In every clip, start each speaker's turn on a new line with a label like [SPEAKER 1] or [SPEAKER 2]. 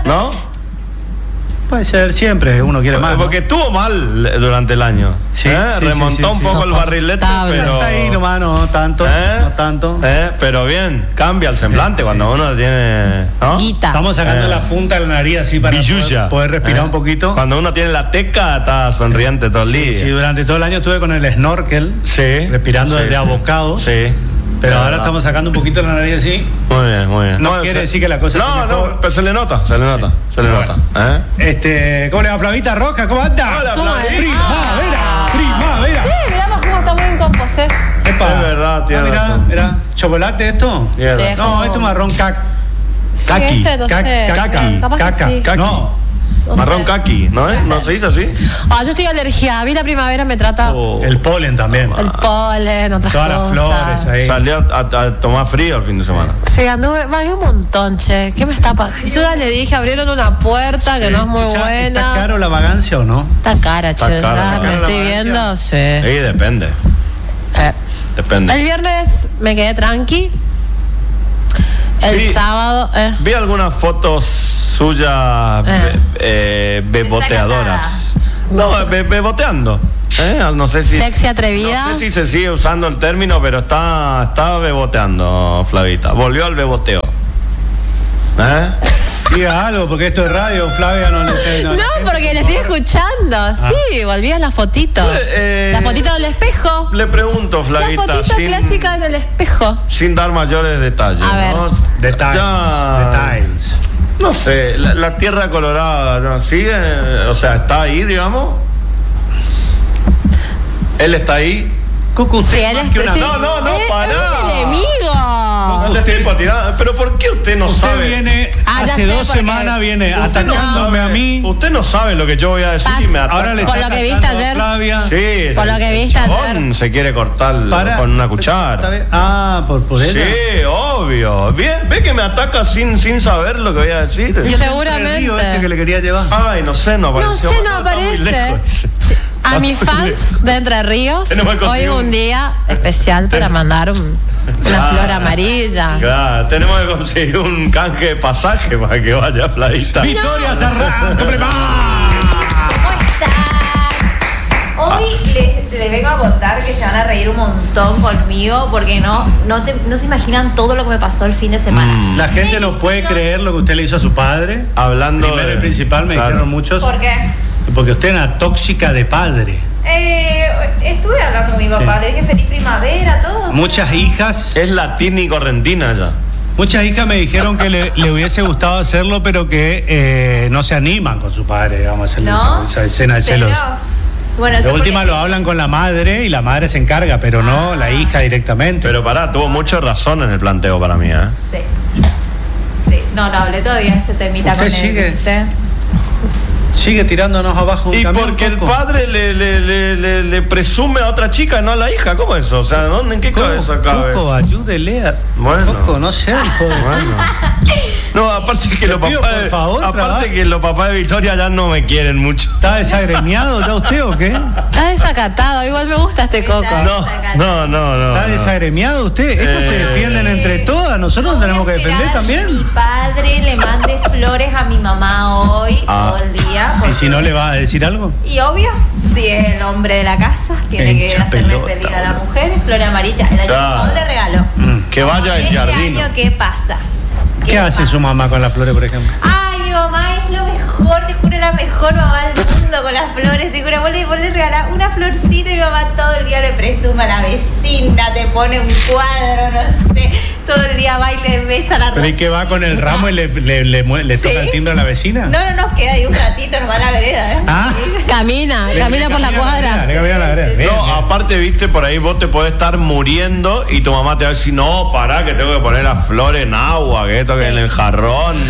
[SPEAKER 1] ¿No?
[SPEAKER 2] Puede ser, siempre uno quiere más.
[SPEAKER 1] Porque estuvo mal durante el año.
[SPEAKER 2] Sí,
[SPEAKER 1] remontó un poco el barrilete, pero.
[SPEAKER 2] Está ahí nomás, no tanto. No tanto.
[SPEAKER 1] Pero bien, cambia el semblante cuando uno tiene. ¿No?
[SPEAKER 2] Estamos sacando la punta de la nariz así para poder respirar un poquito.
[SPEAKER 1] Cuando uno tiene la teca, está sonriente todo el día.
[SPEAKER 2] Sí, durante todo el año estuve con el snorkel. Respirando desde abocado.
[SPEAKER 1] Sí.
[SPEAKER 2] Pero ahora estamos sacando un poquito la nariz así.
[SPEAKER 1] Muy bien, muy bien.
[SPEAKER 2] No quiere decir que la cosa
[SPEAKER 1] no, pero se le nota. Se le nota.
[SPEAKER 2] ¿Cómo le va, Flavita Roja? ¿Cómo anda?
[SPEAKER 1] Hola,
[SPEAKER 2] Primavera.
[SPEAKER 3] Sí, mirá vos cómo está muy en composé.
[SPEAKER 1] Es verdad, tío.
[SPEAKER 2] Mira. ¿Chocolate esto?
[SPEAKER 3] Sí,
[SPEAKER 2] no, esto es marrón
[SPEAKER 3] Kaki.
[SPEAKER 1] Kaki.
[SPEAKER 2] No.
[SPEAKER 1] Marrón kaki, ¿no es? ¿No se dice así?
[SPEAKER 3] Yo estoy alergia. A mí la primavera me trata.
[SPEAKER 2] El polen también.
[SPEAKER 3] El polen, otras
[SPEAKER 2] todas
[SPEAKER 3] cosas.
[SPEAKER 2] Las flores ahí.
[SPEAKER 1] Salió a tomar frío el fin de semana.
[SPEAKER 3] Sí, bajé un montón, che. ¿Qué me está pasando? Yo ya le dije, abrieron una puerta que no es muy buena.
[SPEAKER 2] ¿Está caro la vagancia o no?
[SPEAKER 3] Está cara, che. Me estoy viendo, sí.
[SPEAKER 1] Sí, depende. Depende.
[SPEAKER 3] El viernes me quedé tranqui. El sábado.
[SPEAKER 1] Vi algunas fotos suyas beboteadoras. No, beboteando. No sé si.
[SPEAKER 3] Sexy atrevida.
[SPEAKER 1] No sé si se sigue usando el término, pero está beboteando, Flavita. Volvió al beboteo.
[SPEAKER 2] Diga algo, porque esto es radio, Flavia no.
[SPEAKER 3] No, porque le estoy escuchando. Sí, volví a la fotito. La fotito del espejo.
[SPEAKER 1] Le pregunto, Flavita.
[SPEAKER 3] La fotito clásica en el espejo.
[SPEAKER 1] Sin dar mayores detalles.
[SPEAKER 3] A ver.
[SPEAKER 1] ¿No?
[SPEAKER 2] Detalles.
[SPEAKER 1] No sé, la tierra colorada, ¿no? ¿Sigue? O sea, ¿está ahí, digamos? ¿Él está ahí?
[SPEAKER 2] Cucu,
[SPEAKER 3] sí, él está. Sí.
[SPEAKER 1] No, pará.
[SPEAKER 3] Es un enemigo.
[SPEAKER 1] No le estoy patinando. Pero ¿por qué usted no
[SPEAKER 2] usted
[SPEAKER 1] sabe?
[SPEAKER 2] Viene, hace 2 semanas viene atacándome a mí.
[SPEAKER 1] Usted no sabe lo que yo voy a decir y me ataca.
[SPEAKER 2] Ahora le
[SPEAKER 3] por lo que viste ayer.
[SPEAKER 2] Flavia.
[SPEAKER 3] Sí. Por lo que viste ayer.
[SPEAKER 1] Se quiere cortar con una cuchara.
[SPEAKER 2] Por ella.
[SPEAKER 1] Sí, obvio. Ve que me ataca sin saber lo que voy a decir.
[SPEAKER 3] Y seguramente.
[SPEAKER 2] El río ese que le quería llevar.
[SPEAKER 1] Ay, no sé, no apareció.
[SPEAKER 3] No aparece. A mis fans de Entre Ríos, hoy es un día especial para mandar una flor amarilla.
[SPEAKER 1] Claro, tenemos que conseguir un canje de pasaje para que vaya Flavita.
[SPEAKER 2] Victoria Serrano,
[SPEAKER 4] ¿Cómo están? Hoy les vengo a contar que se van a reír un montón conmigo porque no se imaginan todo lo que me pasó el fin de semana.
[SPEAKER 2] La gente no puede creer lo que usted le hizo a su padre.
[SPEAKER 1] Hablando
[SPEAKER 2] primero y principal me dijeron muchos.
[SPEAKER 4] ¿Por qué?
[SPEAKER 2] Porque usted era una tóxica de padre.
[SPEAKER 4] Estuve hablando con mi papá, le dije feliz primavera, todo.
[SPEAKER 2] Muchas hijas.
[SPEAKER 1] Es latina y correntina ya.
[SPEAKER 2] Muchas hijas me dijeron que le hubiese gustado hacerlo, pero que no se animan con su padre, digamos, a hacer esa escena de celos.
[SPEAKER 4] Bueno,
[SPEAKER 2] de última lo hablan con la madre y la madre se encarga, pero no la hija directamente.
[SPEAKER 1] Pero tuvo mucha razón en el planteo para mí,
[SPEAKER 4] Sí. No hablé todavía ese temita con él.
[SPEAKER 2] Sigue tirándonos abajo un
[SPEAKER 1] y
[SPEAKER 2] camión,
[SPEAKER 1] porque
[SPEAKER 2] Coco.
[SPEAKER 1] El padre le presume a otra chica, no a la hija. ¿Cómo es eso? O sea, ¿en qué cabeza cabe?
[SPEAKER 2] Coco, ayúdele a...
[SPEAKER 1] Bueno.
[SPEAKER 2] Coco, no sé, hijo de...
[SPEAKER 1] Bueno. No, aparte que los papás de Victoria ya no me quieren mucho.
[SPEAKER 2] ¿Está desagremiado ya usted o qué?
[SPEAKER 3] Está desacatado, igual me gusta este Coco.
[SPEAKER 1] No.
[SPEAKER 2] ¿Está desagremiado usted? Estos se defienden entre todas, nosotros nos tenemos que defender también.
[SPEAKER 4] Mi padre le mande flores a mi mamá hoy, todo el día.
[SPEAKER 2] ¿Y si no le va a decir algo?
[SPEAKER 4] Y obvio, si es el hombre de la casa, tiene que hacerle feliz a la mujer, flores amarillas. El año pasado le regalo.
[SPEAKER 1] Que vaya al jardín.
[SPEAKER 4] Este año, ¿qué pasa?
[SPEAKER 2] ¿Qué hace su mamá con las flores, por ejemplo?
[SPEAKER 4] Ay, mi mamá es lo mejor, te juro, la mejor mamá del mundo con las flores. Te juro, vos le regalás una florcita y mi mamá todo el día le presume a la vecina, te pone un cuadro, no sé, todo el día va y le besa la rosita.
[SPEAKER 2] ¿Pero y qué va con el ramo y le toca el timbre a la vecina?
[SPEAKER 4] No, nos queda ahí un ratito, nos va a la vereda,
[SPEAKER 3] Camina por la cuadra.
[SPEAKER 1] No, aparte, viste, por ahí vos te podés estar muriendo y tu mamá te va a decir, no, pará, que tengo que poner las flores en agua, que esto que en el jarrón.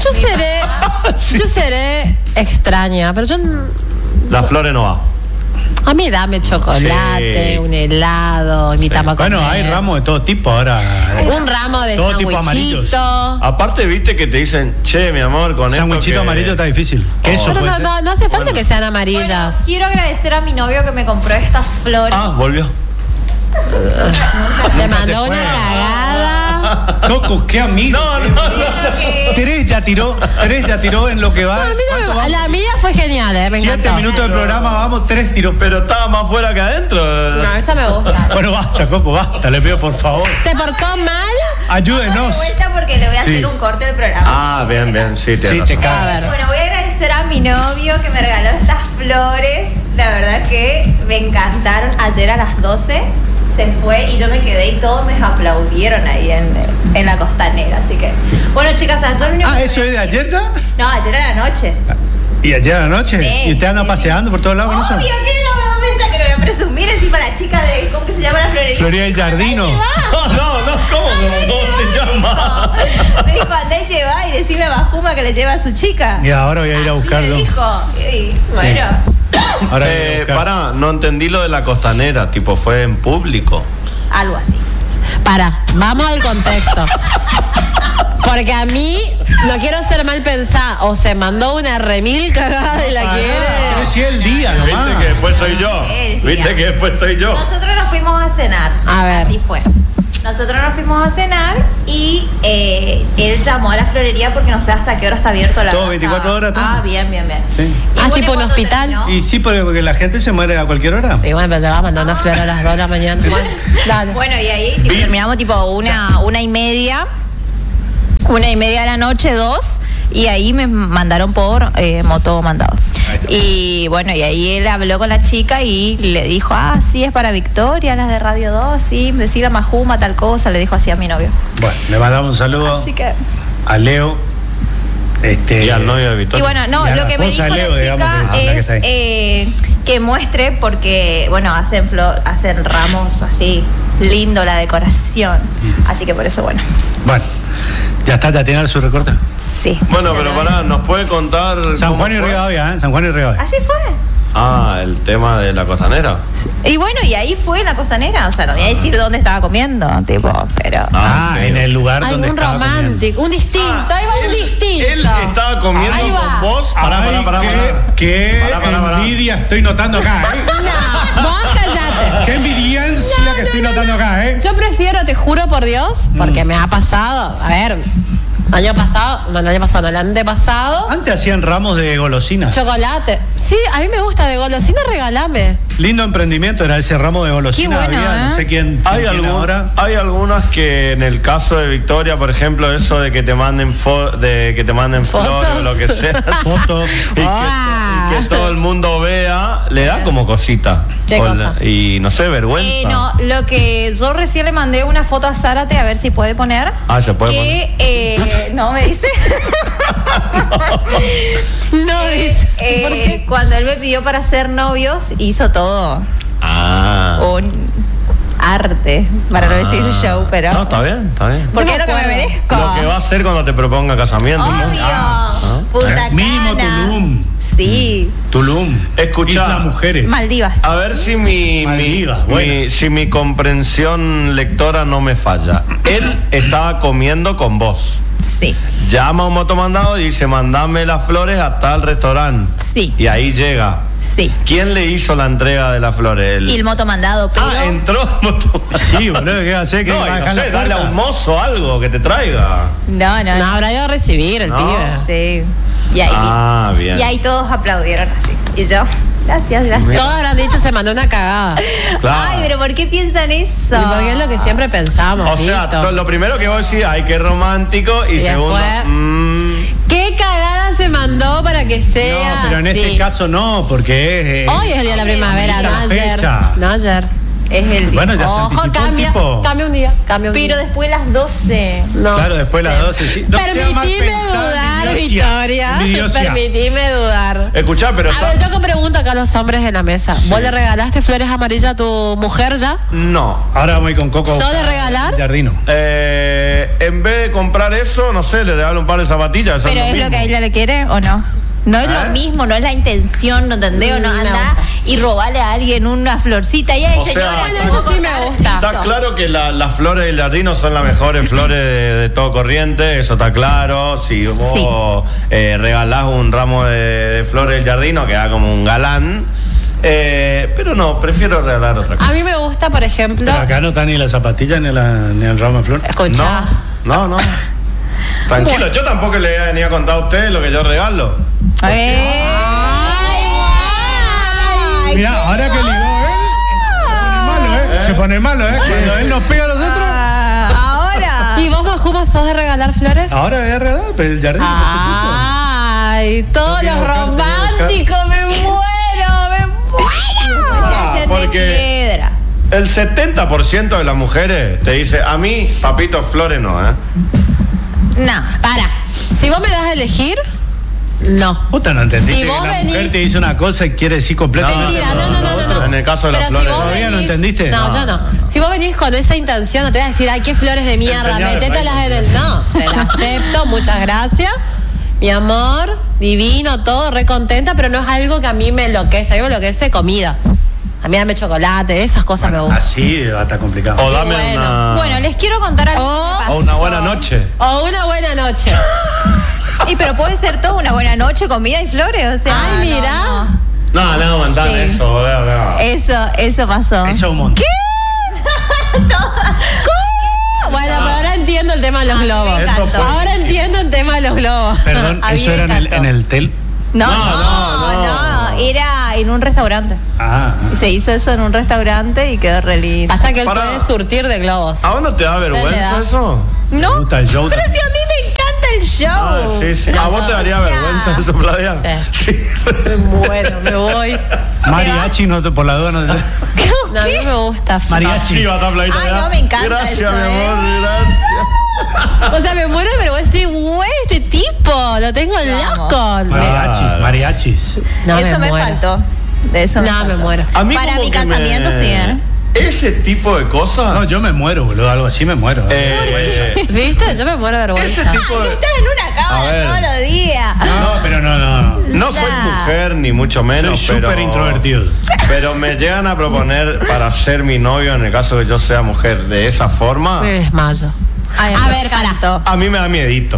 [SPEAKER 3] Yo seré extraña, pero yo...
[SPEAKER 1] Las flores no va.
[SPEAKER 3] A mí dame chocolate, un helado, invítame a comer.
[SPEAKER 2] Bueno, hay ramos de todo tipo ahora.
[SPEAKER 3] Un ramo de sandwichito.
[SPEAKER 1] Aparte, viste que te dicen, che, mi amor, con esto
[SPEAKER 2] sandwichito amarillo está difícil. Queso,
[SPEAKER 3] pero no hace falta que sean amarillas.
[SPEAKER 4] Bueno, quiero agradecer a mi novio que me compró estas flores.
[SPEAKER 1] Volvió.
[SPEAKER 3] Se mandó una cagada.
[SPEAKER 2] Coco, qué amigo.
[SPEAKER 1] No.
[SPEAKER 2] Tres ya tiró en lo que va.
[SPEAKER 3] No, la mía fue genial, me
[SPEAKER 2] 7
[SPEAKER 3] encantó.
[SPEAKER 2] minutos de programa, vamos, 3 tiros.
[SPEAKER 1] Pero estaba más fuera que adentro.
[SPEAKER 3] No, esa me gusta.
[SPEAKER 2] Bueno, basta, Coco, basta, le pido por favor.
[SPEAKER 3] ¿Se portó mal?
[SPEAKER 2] Ayúdenos.
[SPEAKER 4] Vamos de vuelta porque le voy a hacer un corte del programa.
[SPEAKER 1] Ah, bien, sí,
[SPEAKER 2] Sí,
[SPEAKER 1] tienes
[SPEAKER 2] te
[SPEAKER 1] razón.
[SPEAKER 3] A ver.
[SPEAKER 4] Bueno, voy a agradecer a mi novio que me regaló estas flores. La verdad que me encantaron. Ayer a las 12 se fue y yo me quedé y todos me aplaudieron ahí en la costanera. Así que, bueno, chicas, yo lo único que
[SPEAKER 2] ¿eso es de ayer, ya?
[SPEAKER 4] No, ayer a la noche.
[SPEAKER 2] ¿Y ayer a la noche?
[SPEAKER 4] Sí,
[SPEAKER 2] ¿Y usted anda
[SPEAKER 4] sí,
[SPEAKER 2] paseando por todos lados con eso?
[SPEAKER 4] Obvio que no me pensás que lo voy a presumir encima la chica de, ¿cómo que se llama la florería?
[SPEAKER 2] Florería del Jardino.
[SPEAKER 1] ¿Cómo se llama?
[SPEAKER 4] Me dijo, andá y llevá y decime a Bajuma que le lleva a su chica.
[SPEAKER 2] Y ahora voy a ir a buscarlo.
[SPEAKER 4] Me dijo, y bueno.
[SPEAKER 2] Ahora voy a buscar.
[SPEAKER 1] Pará, no entendí lo de la costanera, tipo, fue en público.
[SPEAKER 4] Algo así.
[SPEAKER 3] Vamos al contexto. Porque a mí, no quiero ser mal pensada, o se mandó una remil cagada de la que
[SPEAKER 2] Pero
[SPEAKER 3] es.
[SPEAKER 2] si es el día nomás.
[SPEAKER 1] Viste que después soy yo.
[SPEAKER 4] El día. Nosotros nos fuimos a cenar.
[SPEAKER 3] A ver.
[SPEAKER 4] Así fue. Nosotros nos fuimos a cenar y él llamó a la florería porque no sé hasta qué hora está abierto la
[SPEAKER 2] Todo
[SPEAKER 4] casa.
[SPEAKER 2] 24 horas.
[SPEAKER 4] Ah, bien.
[SPEAKER 2] Sí.
[SPEAKER 4] Y
[SPEAKER 3] Ah,
[SPEAKER 4] bueno,
[SPEAKER 3] tipo un
[SPEAKER 4] cuando
[SPEAKER 3] hospital.
[SPEAKER 4] terminó-
[SPEAKER 2] Y sí, porque la gente se muere a cualquier hora.
[SPEAKER 3] Y bueno, pero te va a mandar una flor a las 2 de la mañana. Bueno, dale.
[SPEAKER 4] Bueno, y ahí tipo, terminamos tipo una y media de la noche, 2, y ahí me mandaron por moto mandado. Y bueno, y ahí él habló con la chica y le dijo, sí, es para Victoria, las de Radio 2, sí, decir a Majuma tal cosa, le dijo así a mi novio.
[SPEAKER 2] Bueno, le mandamos un saludo
[SPEAKER 4] Así que...
[SPEAKER 2] a Leo.
[SPEAKER 1] Y al novio de
[SPEAKER 4] Y
[SPEAKER 1] Victoria.
[SPEAKER 4] bueno, no,
[SPEAKER 2] Y a
[SPEAKER 4] lo
[SPEAKER 2] la
[SPEAKER 4] que me dijo
[SPEAKER 2] esposa de Leo,
[SPEAKER 4] la
[SPEAKER 2] digamos,
[SPEAKER 4] chica
[SPEAKER 2] que es la que
[SPEAKER 4] es
[SPEAKER 2] está
[SPEAKER 4] que muestre porque, bueno, hacen ramos así, lindo la decoración. Así que por eso, bueno,
[SPEAKER 2] Bueno, ya está, ya tiene su recorte.
[SPEAKER 4] sí.
[SPEAKER 1] Bueno, pero pará, ¿nos puede contar
[SPEAKER 2] San
[SPEAKER 1] cómo
[SPEAKER 2] Juan y
[SPEAKER 1] fue?
[SPEAKER 2] Rivadavia, ¿eh? San Juan y Rivadavia.
[SPEAKER 4] Así fue.
[SPEAKER 1] Ah, el tema de la costanera.
[SPEAKER 4] Y bueno, y ahí fue en la costanera, o sea, no voy a decir dónde estaba comiendo, tipo, pero...
[SPEAKER 2] Ah,
[SPEAKER 1] ok.
[SPEAKER 2] en el lugar donde
[SPEAKER 3] Algún
[SPEAKER 2] estaba comiendo.
[SPEAKER 3] romántico, un distinto, ahí va un distinto.
[SPEAKER 1] Él estaba comiendo
[SPEAKER 3] Ahí va.
[SPEAKER 1] con vos. Pará.
[SPEAKER 2] Qué
[SPEAKER 1] Pará.
[SPEAKER 2] envidia estoy notando acá, ¿eh?
[SPEAKER 3] No, vos callate.
[SPEAKER 2] Qué envidiancia que estoy notando acá, ¿eh?
[SPEAKER 3] Yo prefiero, te juro por Dios, porque me ha pasado, a ver, el antepasado,
[SPEAKER 2] Antes hacían ramos de golosinas.
[SPEAKER 3] chocolate. Sí, a mí me gusta de golosina, regalame.
[SPEAKER 2] Lindo emprendimiento era ese ramo de golosinas.
[SPEAKER 4] Qué bueno,
[SPEAKER 2] había, no sé quién
[SPEAKER 1] Hay,
[SPEAKER 2] tiene ahora.
[SPEAKER 1] hay algunas que en el caso de Victoria, por ejemplo, eso de que te manden flores o lo que sea.
[SPEAKER 2] Fotos.
[SPEAKER 1] y que todo el mundo vea, le da como cosita.
[SPEAKER 3] ¿Qué cosa?
[SPEAKER 1] Y no sé, vergüenza.
[SPEAKER 4] no, lo que yo recién le mandé una foto a Zárate a ver si puede poner.
[SPEAKER 1] Ah, se puede
[SPEAKER 4] que, no, me dice.
[SPEAKER 3] No, dice. ¿Por qué?
[SPEAKER 4] Cuando él me pidió para ser novios, hizo todo
[SPEAKER 1] Ah.
[SPEAKER 4] un arte, para no decir show, pero...
[SPEAKER 1] No, está bien.
[SPEAKER 4] Porque
[SPEAKER 3] Yo
[SPEAKER 4] es lo que me
[SPEAKER 3] acuerdo.
[SPEAKER 4] merezco.
[SPEAKER 1] Lo que va a hacer cuando te proponga casamiento. ¿no?
[SPEAKER 4] Obvio. Punta
[SPEAKER 2] Mínimo
[SPEAKER 4] Cana.
[SPEAKER 2] Tulum.
[SPEAKER 4] Sí.
[SPEAKER 2] Tulum.
[SPEAKER 1] Escuchá.
[SPEAKER 2] Islas Mujeres.
[SPEAKER 4] Maldivas.
[SPEAKER 1] A ver si
[SPEAKER 2] Maldivas, bueno.
[SPEAKER 1] si mi comprensión lectora no me falla. Él estaba comiendo con vos.
[SPEAKER 4] Sí.
[SPEAKER 1] Llama a un motomandado y dice, mandame las flores a tal restaurante.
[SPEAKER 4] Sí.
[SPEAKER 1] Y ahí llega.
[SPEAKER 4] Sí.
[SPEAKER 1] ¿Quién le hizo la entrega de las flores?
[SPEAKER 4] Y el moto mandado, pero...
[SPEAKER 1] Ah, entró motomandado.
[SPEAKER 2] Sí, boludo, ¿qué va a hacer?
[SPEAKER 1] No,
[SPEAKER 2] ¿Va a
[SPEAKER 1] y no
[SPEAKER 2] dejar
[SPEAKER 1] sé,
[SPEAKER 2] la
[SPEAKER 1] dale a
[SPEAKER 2] puerta?
[SPEAKER 1] un mozo algo que te traiga.
[SPEAKER 4] No.
[SPEAKER 3] No habrá ido a recibir el
[SPEAKER 1] No.
[SPEAKER 3] pibe.
[SPEAKER 4] Sí. Y ahí,
[SPEAKER 1] Ah, bien.
[SPEAKER 4] y ahí todos aplaudieron así. Y yo, gracias.
[SPEAKER 3] Todos habrán dicho se mandó una cagada.
[SPEAKER 1] Claro.
[SPEAKER 4] Ay, pero ¿por qué piensan eso?
[SPEAKER 3] Y porque es lo que siempre pensamos.
[SPEAKER 1] O sea,
[SPEAKER 3] listo.
[SPEAKER 1] lo primero que vos decís, ay, qué romántico. Y segundo,
[SPEAKER 3] después- ¿Qué cagada se mandó para que sea
[SPEAKER 2] No, pero en
[SPEAKER 3] así?
[SPEAKER 2] este caso no, porque es.
[SPEAKER 3] Hoy es el día de la primavera, no
[SPEAKER 2] la
[SPEAKER 3] ayer.
[SPEAKER 2] fecha.
[SPEAKER 3] No ayer.
[SPEAKER 4] Es el día.
[SPEAKER 2] Bueno, ya se
[SPEAKER 3] Ojo,
[SPEAKER 2] anticipó
[SPEAKER 3] cambia,
[SPEAKER 2] el tipo.
[SPEAKER 3] cambia un día, cambia un
[SPEAKER 4] Pero
[SPEAKER 3] día.
[SPEAKER 4] después las 12.
[SPEAKER 3] No
[SPEAKER 2] Claro, después
[SPEAKER 3] sé.
[SPEAKER 2] las 12, sí. No sea mal
[SPEAKER 3] Permitime
[SPEAKER 2] pensada,
[SPEAKER 3] dudar,
[SPEAKER 2] envidiosia.
[SPEAKER 3] Victoria.
[SPEAKER 2] Envidiosia.
[SPEAKER 3] Permitime dudar.
[SPEAKER 1] Escuchá, pero
[SPEAKER 3] A ver, yo que pregunto acá a los hombres en la mesa. ¿Vos le regalaste flores amarillas a tu mujer ya?
[SPEAKER 1] no.
[SPEAKER 2] Ahora voy con Coco. a
[SPEAKER 3] ¿Sos de
[SPEAKER 2] buscar
[SPEAKER 3] regalar?
[SPEAKER 2] el Jardino.
[SPEAKER 1] En vez de comprar eso, no sé, le regalo un par de zapatillas. eso
[SPEAKER 4] Pero es lo
[SPEAKER 1] mismo.
[SPEAKER 4] que a ella le quiere o no. No es lo mismo, no es la intención, ¿no entendés? O no
[SPEAKER 3] No.
[SPEAKER 4] anda y robarle a alguien una florcita. Y ay,
[SPEAKER 1] O sea,
[SPEAKER 4] señora,
[SPEAKER 3] bueno,
[SPEAKER 4] ¿cómo
[SPEAKER 3] eso sí me
[SPEAKER 4] cortar?
[SPEAKER 3] gusta.
[SPEAKER 1] Está
[SPEAKER 4] Listo.
[SPEAKER 1] claro que las flores del jardín son las mejores flores de todo corriente, eso está claro. Si vos regalás un ramo de flores del jardín, queda como un galán. Pero no, prefiero regalar otra cosa.
[SPEAKER 3] A mí me gusta, por ejemplo.
[SPEAKER 2] Pero acá no está ni la zapatilla ni el ramo de flores.
[SPEAKER 3] Escuchá.
[SPEAKER 1] No. Tranquilo, bueno. Yo tampoco le voy a venir a contar a ustedes lo que yo regalo.
[SPEAKER 2] Mira, ahora que ligó él, se pone malo, ¿eh? Cuando él nos pega a nosotros.
[SPEAKER 3] Ahora. ¿Y vos, Majuma, sos de regalar flores?
[SPEAKER 2] Ahora voy a regalar, pero el jardín.
[SPEAKER 3] Ay, todos los románticos, me muero.
[SPEAKER 1] Porque el 70% de las mujeres te dice, a mí, papito, flores no, ¿eh?
[SPEAKER 3] No, para. Si vos me das a elegir, no.
[SPEAKER 2] Puta, no entendiste
[SPEAKER 3] si
[SPEAKER 2] que la mujer te dice una cosa y quiere decir completamente.
[SPEAKER 3] Mentira, no.
[SPEAKER 1] En el caso de las flores.
[SPEAKER 3] Si
[SPEAKER 2] ¿Todavía no entendiste?
[SPEAKER 3] No, yo no. Si vos venís con esa intención, no te voy a decir, ay, qué flores de mierda, metételas en el... No, te las acepto, muchas gracias. Mi amor, divino, todo, re contenta, pero no es algo que a mí me enloquece. A mí me enloquece comida. A mí dame chocolate, esas cosas me gustan.
[SPEAKER 2] Así va a estar complicado.
[SPEAKER 1] O dame una...
[SPEAKER 4] Bueno, les quiero contar algo.
[SPEAKER 1] O una buena noche.
[SPEAKER 3] O una buena noche.
[SPEAKER 4] Y pero puede ser todo una buena noche, comida y flores, o sea.
[SPEAKER 3] Ay, mira.
[SPEAKER 1] No, mandame eso, boludo.
[SPEAKER 4] Eso pasó.
[SPEAKER 2] Eso es un montón.
[SPEAKER 3] ¿Qué? ¿Cómo? Bueno, pero ahora entiendo el tema de los globos. Ahora entiendo el tema de los globos.
[SPEAKER 2] Perdón, ¿eso era en el tel?
[SPEAKER 4] No. Era en un restaurante. Y se hizo eso en un restaurante y quedó re lindo.
[SPEAKER 3] Pasa que él puede surtir de globos.
[SPEAKER 1] ¿A vos no te da vergüenza eso?
[SPEAKER 4] No.
[SPEAKER 2] gusta el show.
[SPEAKER 4] Pero si a mí me encanta el show.
[SPEAKER 1] Sí. ¿A vos te daría vergüenza eso, Flavia?
[SPEAKER 3] Sí. Me muero, me voy.
[SPEAKER 2] Mariachi, por la duda no te...
[SPEAKER 3] No, a mí me gusta.
[SPEAKER 2] Mariachi.
[SPEAKER 1] Sí, va a estar Flavita.
[SPEAKER 4] Ay, no, me encanta.
[SPEAKER 1] Gracias,
[SPEAKER 4] eso,
[SPEAKER 1] mi amor, gracias.
[SPEAKER 3] O sea, me muero, pero voy a decir, güey, este tipo, lo tengo loco.
[SPEAKER 2] Mariachis.
[SPEAKER 4] No, eso me faltó. De eso
[SPEAKER 3] me muero.
[SPEAKER 1] A mí
[SPEAKER 4] para mi casamiento sí, ¿eh?
[SPEAKER 1] Ese tipo de cosas.
[SPEAKER 2] No, yo me muero, boludo. Algo así me muero.
[SPEAKER 3] ¿Viste? Yo me muero de vergüenza.
[SPEAKER 1] Ese tipo de...
[SPEAKER 4] Estás en una cámara todos los días.
[SPEAKER 2] No, pero no.
[SPEAKER 1] No soy mujer, ni mucho menos.
[SPEAKER 2] Soy súper introvertido.
[SPEAKER 1] Pero me llegan a proponer para ser mi novio en el caso de que yo sea mujer de esa forma.
[SPEAKER 3] Me desmayo.
[SPEAKER 4] A ver, pará.
[SPEAKER 1] A mí me da miedito.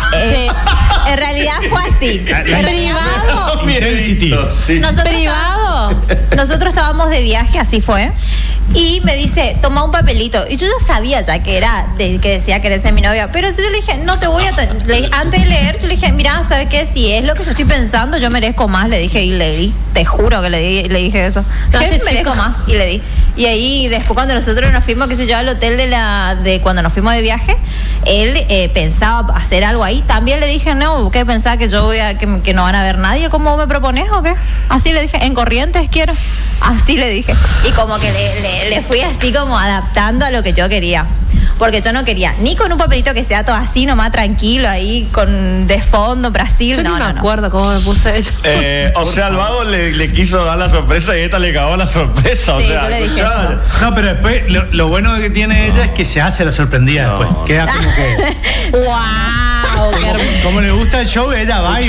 [SPEAKER 4] En realidad fue así.
[SPEAKER 3] ¿Privado?
[SPEAKER 2] Intensity.
[SPEAKER 1] Sí.
[SPEAKER 4] Nosotros estábamos de viaje, así fue. Y me dice, toma un papelito. Y yo ya sabía ya que era, que decía que eres mi novia. Pero yo le dije, no te voy a... Antes de leer, yo le dije, mira, ¿sabes qué? Si es lo que yo estoy pensando, yo merezco más. Le dije, y le di. Te juro que le dije eso. Merezco más. Y le di. Y ahí, después cuando nosotros nos fuimos, qué sé yo, al hotel de cuando nos fuimos de viaje, él pensaba hacer algo ahí. También le dije, no, ¿qué pensaba que yo voy a... que no van a ver nadie? ¿Cómo me propones o qué? Así le dije, en Corrientes quiero. Así le dije. Y como que le fui así como adaptando a lo que yo quería. Porque yo no quería ni con un papelito que sea todo así, nomás tranquilo, ahí con de fondo, Brasil.
[SPEAKER 3] Yo no me acuerdo cómo me puse eso.
[SPEAKER 1] O sea, al vago le quiso dar la sorpresa y esta le cagó la sorpresa.
[SPEAKER 4] Sí,
[SPEAKER 1] o sea,
[SPEAKER 4] yo le dije eso.
[SPEAKER 2] No, pero después lo bueno que tiene ella es que se hace la sorprendida después. Queda como que...
[SPEAKER 3] ¡Wow!
[SPEAKER 2] Como le gusta el show, ella va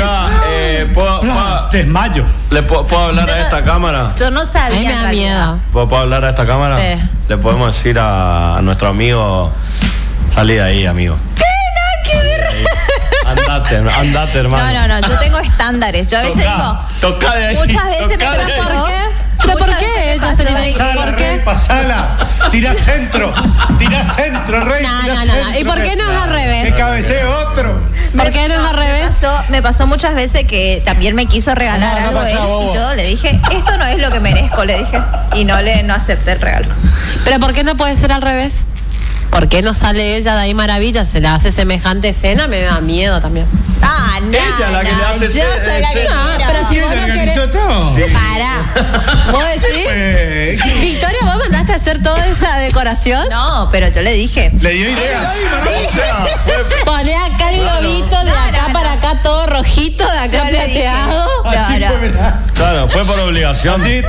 [SPEAKER 2] desmayo.
[SPEAKER 1] ¿Le puedo hablar a esta cámara?
[SPEAKER 4] Yo no sabía.
[SPEAKER 3] A mí me da miedo.
[SPEAKER 1] ¿Puedo hablar a esta cámara?
[SPEAKER 3] Sí.
[SPEAKER 1] Le podemos decir a nuestro amigo, salí de ahí, amigo.
[SPEAKER 4] ¿Qué? Nada que ver.
[SPEAKER 1] Andate, hermano.
[SPEAKER 4] No, yo tengo estándares. Yo a veces
[SPEAKER 1] Toca de ahí.
[SPEAKER 4] Muchas veces me
[SPEAKER 3] ¿Por qué? ¿Pero por qué ella se tiene que... ¿Por qué?
[SPEAKER 2] Pasala, tira centro, rey.
[SPEAKER 3] No. ¿Y por qué no es al revés?
[SPEAKER 2] Que cabecee otro.
[SPEAKER 3] ¿Por qué no es al revés?
[SPEAKER 4] Me pasó muchas veces que también me quiso regalar algo él y yo le dije, esto no es lo que merezco, le dije. Y no acepté el regalo.
[SPEAKER 3] ¿Pero por qué no puede ser al revés? ¿Por qué no sale ella de ahí maravilla? Se le hace semejante escena, me da miedo también.
[SPEAKER 1] Ella la que le hace
[SPEAKER 4] yo soy la que
[SPEAKER 3] pero si vos no querés...
[SPEAKER 1] Sí.
[SPEAKER 3] Pará. ¿Vos decís? Victoria, ¿vos mandaste a hacer toda esa decoración?
[SPEAKER 4] No, pero yo le dije.
[SPEAKER 2] Le dio ideas.
[SPEAKER 3] Poné acá el globito de acá para acá, todo rojito, de acá plateado.
[SPEAKER 2] Así fue, ¿verdad?
[SPEAKER 1] Claro, fue por obligación.
[SPEAKER 2] Así,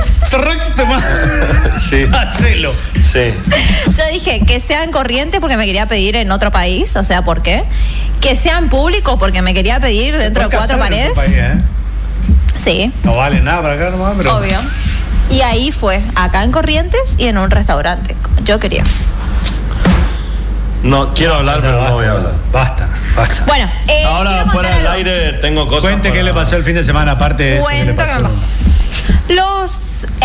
[SPEAKER 1] sí.
[SPEAKER 2] Hacelo.
[SPEAKER 1] Sí.
[SPEAKER 4] Yo dije que sean corrientes porque me quería pedir en otro país, o sea, ¿por qué? Que sean públicos porque me quería pedir dentro de 4 paredes.
[SPEAKER 2] País,
[SPEAKER 4] Sí.
[SPEAKER 2] No vale nada para acá nomás, pero...
[SPEAKER 4] Obvio. Y ahí fue, acá en Corrientes y en un restaurante. Yo quería.
[SPEAKER 1] No, quiero hablar, pero no voy a hablar.
[SPEAKER 2] Basta.
[SPEAKER 4] Bueno,
[SPEAKER 1] ahora fuera del aire tengo cosas.
[SPEAKER 2] Cuente qué le pasó el fin de semana, aparte de eso.
[SPEAKER 4] Cuento que me pasó. Los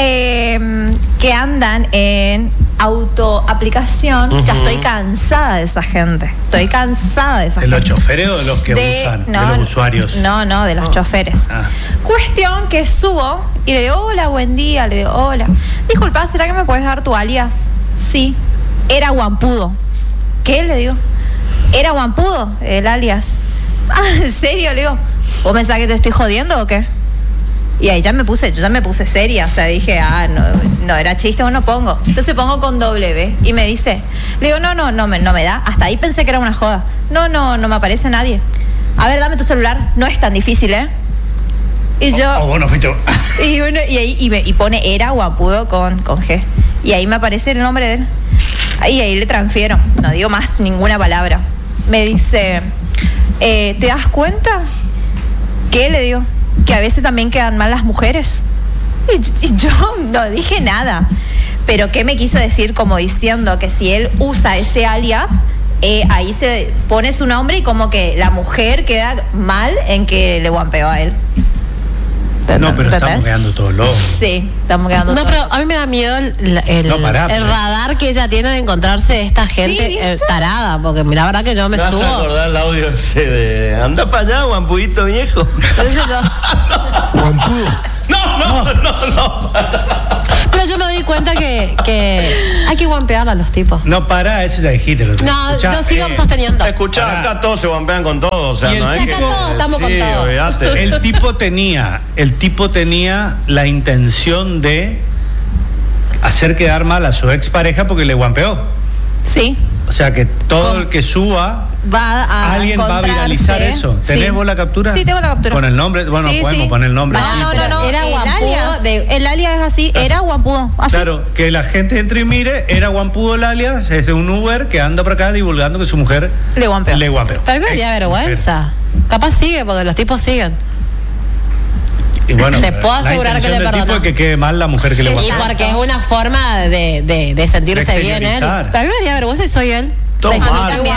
[SPEAKER 4] que andan en autoaplicación, ya estoy cansada de esa gente. Estoy cansada de esa
[SPEAKER 2] ¿De
[SPEAKER 4] gente.
[SPEAKER 2] los choferes o de los que usan? De los usuarios.
[SPEAKER 4] No, de los choferes. Cuestión que subo y le digo, hola, buen día. Le digo, hola. Disculpa, ¿será que me puedes dar tu alias? Sí, era Guampudo. ¿Qué? Le digo. Era Guampudo, el alias. Ah, ¿en serio? Le digo, ¿vos pensás que te estoy jodiendo o qué? Y ahí yo ya me puse seria, o sea, dije, no era chiste, no pongo. Entonces pongo con W y me dice, le digo, no me da. Hasta ahí pensé que era una joda. No me aparece nadie. A ver, dame tu celular, no es tan difícil, ¿eh? Y yo...
[SPEAKER 2] bueno, fuiste...
[SPEAKER 4] Y bueno, y pone era Guampudo con G. Y ahí me aparece el nombre de él. Y ahí le transfiero, no digo más ninguna palabra. Me dice, ¿te das cuenta? ¿Qué? Le digo, que a veces también quedan mal las mujeres. Y yo no dije nada. Pero ¿qué me quiso decir? Como diciendo que si él usa ese alias, ahí se pone su nombre y como que la mujer queda mal en que le guampeó a él.
[SPEAKER 2] No, pero estamos quedando todos locos.
[SPEAKER 4] Sí, estamos quedando todos
[SPEAKER 3] pero a mí me da miedo el radar que ella tiene de encontrarse esta gente tarada, porque la verdad que yo me subo.
[SPEAKER 1] ¿Te vas a acordar el audio ese de anda para allá, guampudito viejo?
[SPEAKER 5] Guampudo.
[SPEAKER 1] No.
[SPEAKER 3] Pero yo me doy cuenta que hay que guampear a los tipos.
[SPEAKER 2] No, pará, eso ya dijiste.
[SPEAKER 3] Yo sigo sosteniendo.
[SPEAKER 1] Escuchá, acá todos se guampean con todo. O sea, no es
[SPEAKER 3] acá todos estamos con todo.
[SPEAKER 1] Olvidate.
[SPEAKER 2] El tipo tenía la intención de hacer quedar mal a su expareja porque le guampeó.
[SPEAKER 4] Sí.
[SPEAKER 2] O sea que todo el que suba, alguien va a viralizar eso. ¿Tenés vos la captura?
[SPEAKER 4] Sí, tengo la captura.
[SPEAKER 2] Con el nombre, bueno,
[SPEAKER 4] sí,
[SPEAKER 2] podemos poner el nombre.
[SPEAKER 4] No.
[SPEAKER 3] Era Guampudo.
[SPEAKER 4] El alias es así, era Guampudo. Así.
[SPEAKER 2] Claro, que la gente entre y mire, era Guampudo el alias, es de un Uber que anda por acá divulgando que su mujer
[SPEAKER 4] le guampeó.
[SPEAKER 3] Pero a mí me daría vergüenza. Capaz sigue, porque los tipos siguen.
[SPEAKER 2] Y bueno,
[SPEAKER 3] te puedo asegurar que le perdonó.
[SPEAKER 2] Tipo es que quede mal la mujer que le guampeó.
[SPEAKER 3] Y porque es una forma de sentirse bien él. Pero a mí me daría vergüenza y soy él.
[SPEAKER 1] Esto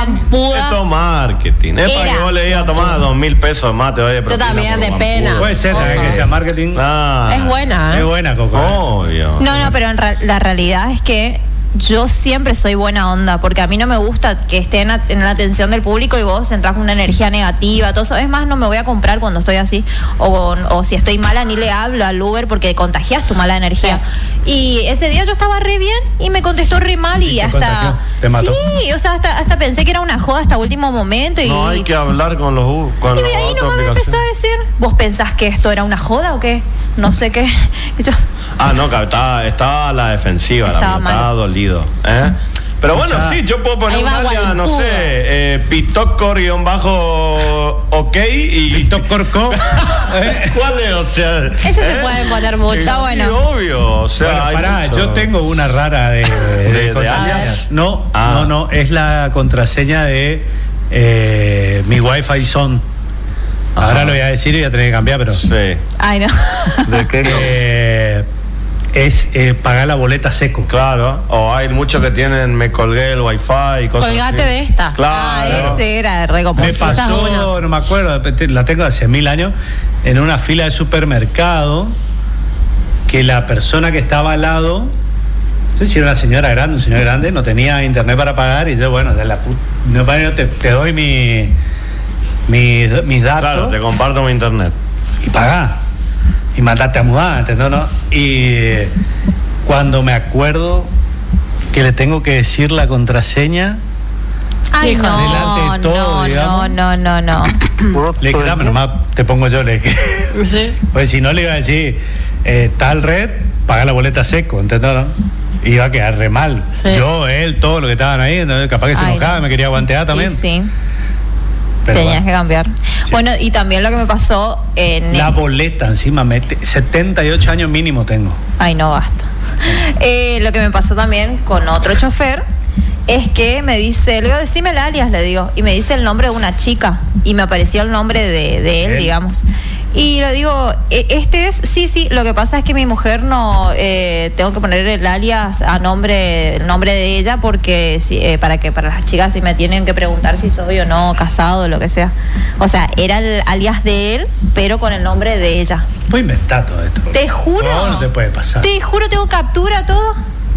[SPEAKER 1] marketing. Es para que vos le digas, tomá 2.000 pesos más, te vaya a
[SPEAKER 3] yo también, de pena.
[SPEAKER 2] Puede ser que sea marketing.
[SPEAKER 3] Es buena.
[SPEAKER 2] Es buena, Coco.
[SPEAKER 1] Obvio.
[SPEAKER 4] No, pero la realidad es que yo siempre soy buena onda, porque a mí no me gusta que esté en la atención del público y vos entras con una energía negativa, todo eso. Es más, no me voy a comprar cuando estoy así, o si estoy mala ni le hablo al Uber porque contagias tu mala energía. Y ese día yo estaba re bien y me contestó re mal y hasta...
[SPEAKER 2] ¿Te mató?
[SPEAKER 4] Sí, o sea, hasta pensé que era una joda hasta último momento.
[SPEAKER 1] No hay que hablar con los
[SPEAKER 4] y ahí nomás me empezó a decir, ¿vos pensás que esto era una joda o qué? No sé qué. Y yo,
[SPEAKER 1] no, estaba a la defensiva, estaba dolido. Pero bueno, sí, yo puedo poner un alias, no sé, Pitocor-OK y...
[SPEAKER 2] Pitocor-Co.
[SPEAKER 1] ¿Cuál es? O sea...
[SPEAKER 3] Ese se puede poner mucho.
[SPEAKER 1] Sí,
[SPEAKER 3] bueno.
[SPEAKER 1] Obvio. O sea,
[SPEAKER 2] bueno, pará, yo tengo una rara de
[SPEAKER 1] alias.
[SPEAKER 2] No, es la contraseña de mi Wi-Fi Zone. Ahora lo voy a decir y voy a tener que cambiar, pero...
[SPEAKER 1] Sí.
[SPEAKER 4] Ay, no.
[SPEAKER 1] ¿De qué no?
[SPEAKER 2] Es pagar la boleta seco.
[SPEAKER 1] Claro. O hay muchos que tienen me colgué el wifi y cosas
[SPEAKER 3] Colgate
[SPEAKER 1] así.
[SPEAKER 3] De esta.
[SPEAKER 1] Claro.
[SPEAKER 4] Ese era re común.
[SPEAKER 2] Me pasó, no me acuerdo, la tengo hace 1000 años, en una fila de supermercado, que la persona que estaba al lado, no sé si era una señora grande, un señor grande, no tenía internet para pagar y yo, bueno, te doy mis datos.
[SPEAKER 1] Claro, te comparto mi internet.
[SPEAKER 2] Y pagá. Y mandate a mudar, ¿entendés? ¿No? Y cuando me acuerdo que le tengo que decir la contraseña,
[SPEAKER 4] ay, no,
[SPEAKER 2] delante de todo,
[SPEAKER 4] no.
[SPEAKER 2] Le dije, dame nomás, te pongo yo, le dije.
[SPEAKER 3] Sí.
[SPEAKER 2] Pues si no le iba a decir, tal red, paga la boleta seco, ¿entendés? ¿No? Y iba a quedar re mal.
[SPEAKER 3] Sí.
[SPEAKER 2] Yo, él, todos los que estaban ahí, entonces capaz que se enojaba, me quería aguantear también.
[SPEAKER 4] Y sí.
[SPEAKER 2] Pero
[SPEAKER 4] tenías que cambiar.
[SPEAKER 2] Sí.
[SPEAKER 4] Bueno, y también lo que me pasó en...
[SPEAKER 2] La boleta encima, 78 años mínimo tengo.
[SPEAKER 4] Ay, no, basta. Lo que me pasó también con otro chofer, es que me dice, le digo, decime el alias, le digo, y me dice el nombre de una chica, y me apareció el nombre de él, digamos. Y le digo, este es, sí, lo que pasa es que mi mujer no, tengo que poner el alias el nombre de ella, porque para las chicas si me tienen que preguntar si soy o no casado o lo que sea. O sea, era el alias de él, pero con el nombre de ella.
[SPEAKER 2] Puedes inventar todo esto.
[SPEAKER 4] Te juro.
[SPEAKER 2] No te puede pasar.
[SPEAKER 4] Te juro, tengo captura todo.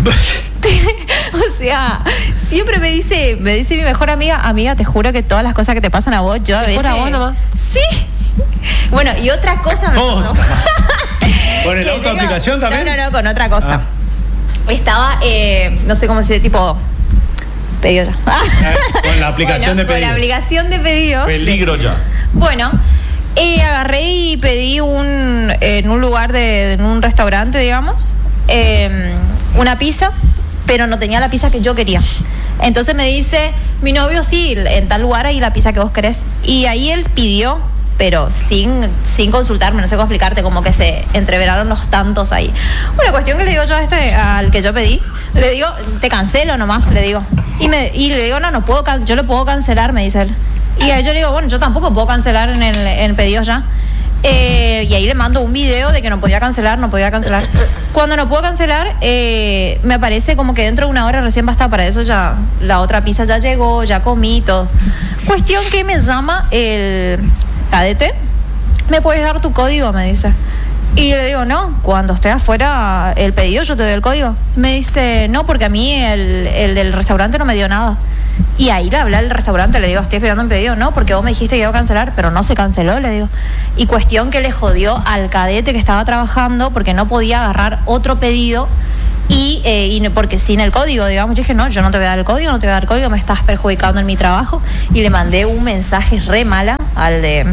[SPEAKER 4] O sea, siempre me dice mi mejor amiga, te juro que todas las cosas que te pasan a vos, yo a veces...
[SPEAKER 3] a vos nomás.
[SPEAKER 4] Sí. Bueno, y otra cosa me pasó.
[SPEAKER 2] ¿Con el autoaplicación también?
[SPEAKER 4] No, con otra cosa. Estaba, no sé cómo se dice, tipo... Pedido ya.
[SPEAKER 2] Con la aplicación de pedido.
[SPEAKER 4] Con la aplicación de pedidos.
[SPEAKER 1] Peligro ya.
[SPEAKER 4] Bueno, agarré y pedí en un lugar, en un restaurante, digamos, una pizza, pero no tenía la pizza que yo quería. Entonces me dice, mi novio, sí, en tal lugar hay la pizza que vos querés. Y ahí él pidió, pero sin consultarme, no sé cómo explicarte, como que se entreveraron los tantos ahí. Una cuestión que le digo yo al que yo pedí, le digo, te cancelo nomás, le digo. Y le digo, no puedo, yo lo puedo cancelar, me dice él. Y a yo le digo, bueno, yo tampoco puedo cancelar en el pedido ya. Y ahí le mando un video de que no podía cancelar. Cuando no puedo cancelar, me aparece como que dentro de una hora recién va a estar. Para eso ya la otra pizza ya llegó, ya comí todo. Cuestión que me llama el cadete, ¿me puedes dar tu código?, me dice. Y le digo, no, cuando esté afuera el pedido yo te doy el código. Me dice, no, porque a mí el del restaurante no me dio nada. Y ahí le hablé al restaurante, le digo, estoy esperando un pedido. No, porque vos me dijiste que iba a cancelar, pero no se canceló, le digo. Y cuestión que le jodió al cadete que estaba trabajando porque no podía agarrar otro pedido y porque sin el código, digamos. Yo dije, no, yo no te voy a dar el código, me estás perjudicando en mi trabajo. Y le mandé un mensaje re mala al de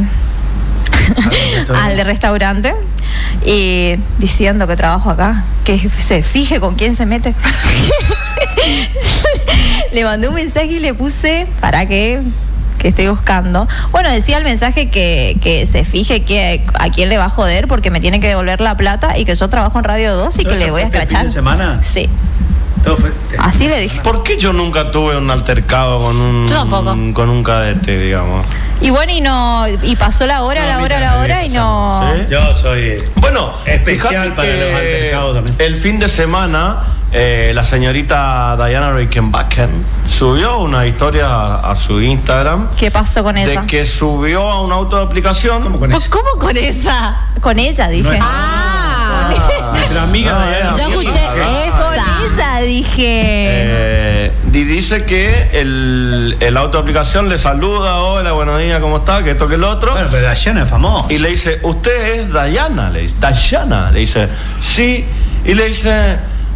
[SPEAKER 4] restaurante, y diciendo que trabajo acá, que se fije con quién se mete. Le mandé un mensaje y le puse, ¿para qué? Que estoy buscando. Bueno, decía el mensaje que se fije a quién le va a joder porque me tiene que devolver la plata y que yo trabajo en Radio 2 y que le voy a escrachar.
[SPEAKER 2] ¿Fin de semana?
[SPEAKER 4] Sí. Así le dije.
[SPEAKER 1] ¿Por qué yo nunca tuve un altercado con un cadete, digamos?
[SPEAKER 4] Y bueno, y pasó la hora y no...
[SPEAKER 2] ¿Sí? Yo soy especial para
[SPEAKER 1] los
[SPEAKER 2] altercados también.
[SPEAKER 1] El fin de semana, la señorita Diana Rickenbacker subió una historia a su Instagram.
[SPEAKER 4] ¿Qué pasó con esa?
[SPEAKER 1] De que subió a un auto de aplicación.
[SPEAKER 2] ¿Cómo con esa?
[SPEAKER 4] ¿Cómo con esa? Con ella, dije.
[SPEAKER 2] Nuestra amiga Diana.
[SPEAKER 3] Yo escuché
[SPEAKER 4] esa, dije.
[SPEAKER 1] Y dice que el auto de aplicación le saluda, hola, buenos días, ¿cómo está? Que esto, que el otro.
[SPEAKER 2] Bueno, pero Dayana es famosa.
[SPEAKER 1] Y le dice, ¿usted es Dayana? Le dice, Dayana. Le dice, sí. Y le dice,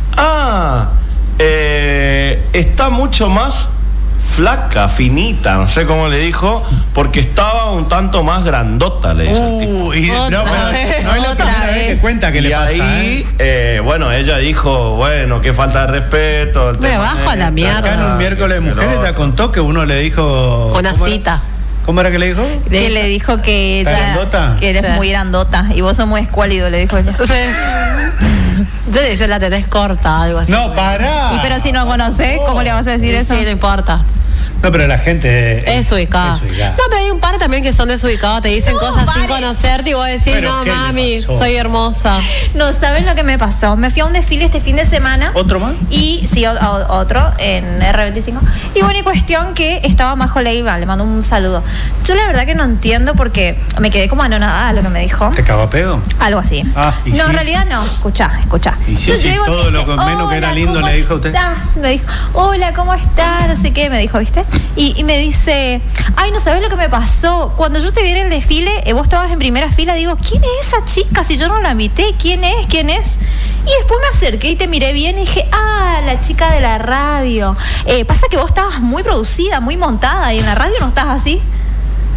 [SPEAKER 1] está mucho más flaca, finita, no sé cómo le dijo, porque estaba un tanto más grandota, le dice.
[SPEAKER 2] No es la primera vez que cuenta que
[SPEAKER 1] y
[SPEAKER 2] le pasa.
[SPEAKER 1] Ahí, bueno, ella dijo, bueno, qué falta de respeto.
[SPEAKER 3] Me bajo a la mierda.
[SPEAKER 2] Acá en un miércoles de mujeres te contó que uno le dijo...
[SPEAKER 3] Una cita.
[SPEAKER 2] ¿Cómo era que le dijo?
[SPEAKER 4] Que le dijo que ella... Que eres muy grandota y vos sos muy escuálido, le dijo ella.
[SPEAKER 3] Yo le decía la tenés corta, algo así.
[SPEAKER 2] No, pará.
[SPEAKER 4] Pero si no conoces, ¿cómo le vas a decir eso?
[SPEAKER 3] Sí, no importa.
[SPEAKER 2] No, pero la gente
[SPEAKER 3] es ubicada. No, pero hay un par también que son desubicados, te dicen cosas sin conocerte y vos decís, no, mami, soy hermosa.
[SPEAKER 4] No saben lo que me pasó. Me fui a un desfile este fin de semana.
[SPEAKER 2] ¿Otro más?
[SPEAKER 4] Y sí, otro en R25. Y bueno, y cuestión que estaba Majo Leiva, le mando un saludo. Yo la verdad que no entiendo porque me quedé como anonadada lo que me dijo.
[SPEAKER 2] ¿Te cagó a pedo?
[SPEAKER 4] Algo así. No, en realidad no. Escuchá.
[SPEAKER 2] Y si llego todo lo menos que era lindo le dijo a usted.
[SPEAKER 4] ¿Estás? Me dijo, hola, ¿cómo estás? No sé qué, me dijo, ¿viste? Y me dice, ay, no sabes lo que me pasó. Cuando yo te vi en el desfile, vos estabas en primera fila, digo, ¿quién es esa chica? Si yo no la invité, ¿quién es? Y después me acerqué y te miré bien y dije, la chica de la radio. Pasa que vos estabas muy producida, muy montada y en la radio no estás así.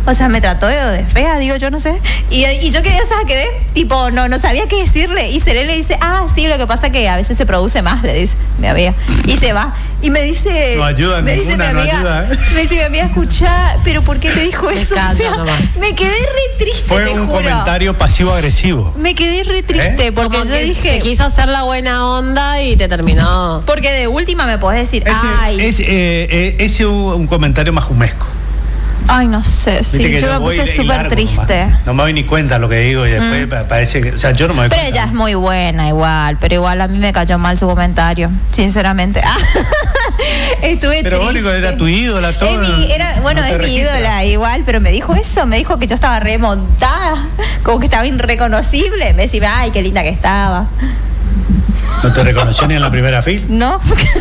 [SPEAKER 4] O sea, me trató de fea, digo, yo no sé. Y yo quedé, tipo, no sabía qué decirle. Y Seré le dice, sí, lo que pasa que a veces se produce más, le dice mi amiga. Y se va. Y me dice...
[SPEAKER 2] No ayuda
[SPEAKER 4] me
[SPEAKER 2] ninguna,
[SPEAKER 4] dice mi amiga,
[SPEAKER 2] no ayuda.
[SPEAKER 4] Me dice mi amiga, escuchá, pero ¿por qué te dijo eso?
[SPEAKER 3] callo
[SPEAKER 4] O sea,
[SPEAKER 3] nomás.
[SPEAKER 4] me quedé re triste,
[SPEAKER 2] Fue
[SPEAKER 4] te
[SPEAKER 2] un
[SPEAKER 4] juro.
[SPEAKER 2] comentario pasivo-agresivo.
[SPEAKER 4] Me quedé re triste porque
[SPEAKER 3] Como
[SPEAKER 4] yo
[SPEAKER 3] que
[SPEAKER 4] dije...
[SPEAKER 3] se quiso hacer la buena onda y te terminó.
[SPEAKER 4] Porque de última me podés decir,
[SPEAKER 2] Ese es un comentario majumesco.
[SPEAKER 4] ay, no sé,
[SPEAKER 2] Viste
[SPEAKER 4] sí,
[SPEAKER 2] que
[SPEAKER 4] yo me
[SPEAKER 2] voy
[SPEAKER 4] puse
[SPEAKER 2] y
[SPEAKER 4] súper
[SPEAKER 2] largo
[SPEAKER 4] triste.
[SPEAKER 2] nomás. No me doy ni cuenta lo que digo y después parece que... O sea, yo no me doy
[SPEAKER 4] Pero
[SPEAKER 2] cuenta.
[SPEAKER 4] ella es muy buena igual, pero igual a mí me cayó mal su comentario, sinceramente. Estuve
[SPEAKER 2] Pero
[SPEAKER 4] triste.
[SPEAKER 2] Mónico, era tu ídola, todo.
[SPEAKER 4] Es mi
[SPEAKER 2] registra.
[SPEAKER 4] ídola igual, pero me dijo eso, me dijo que yo estaba remontada, como que estaba irreconocible. Me decía, ay, qué linda que estaba.
[SPEAKER 2] No te reconoció ni en la primera fila.
[SPEAKER 4] ¿No?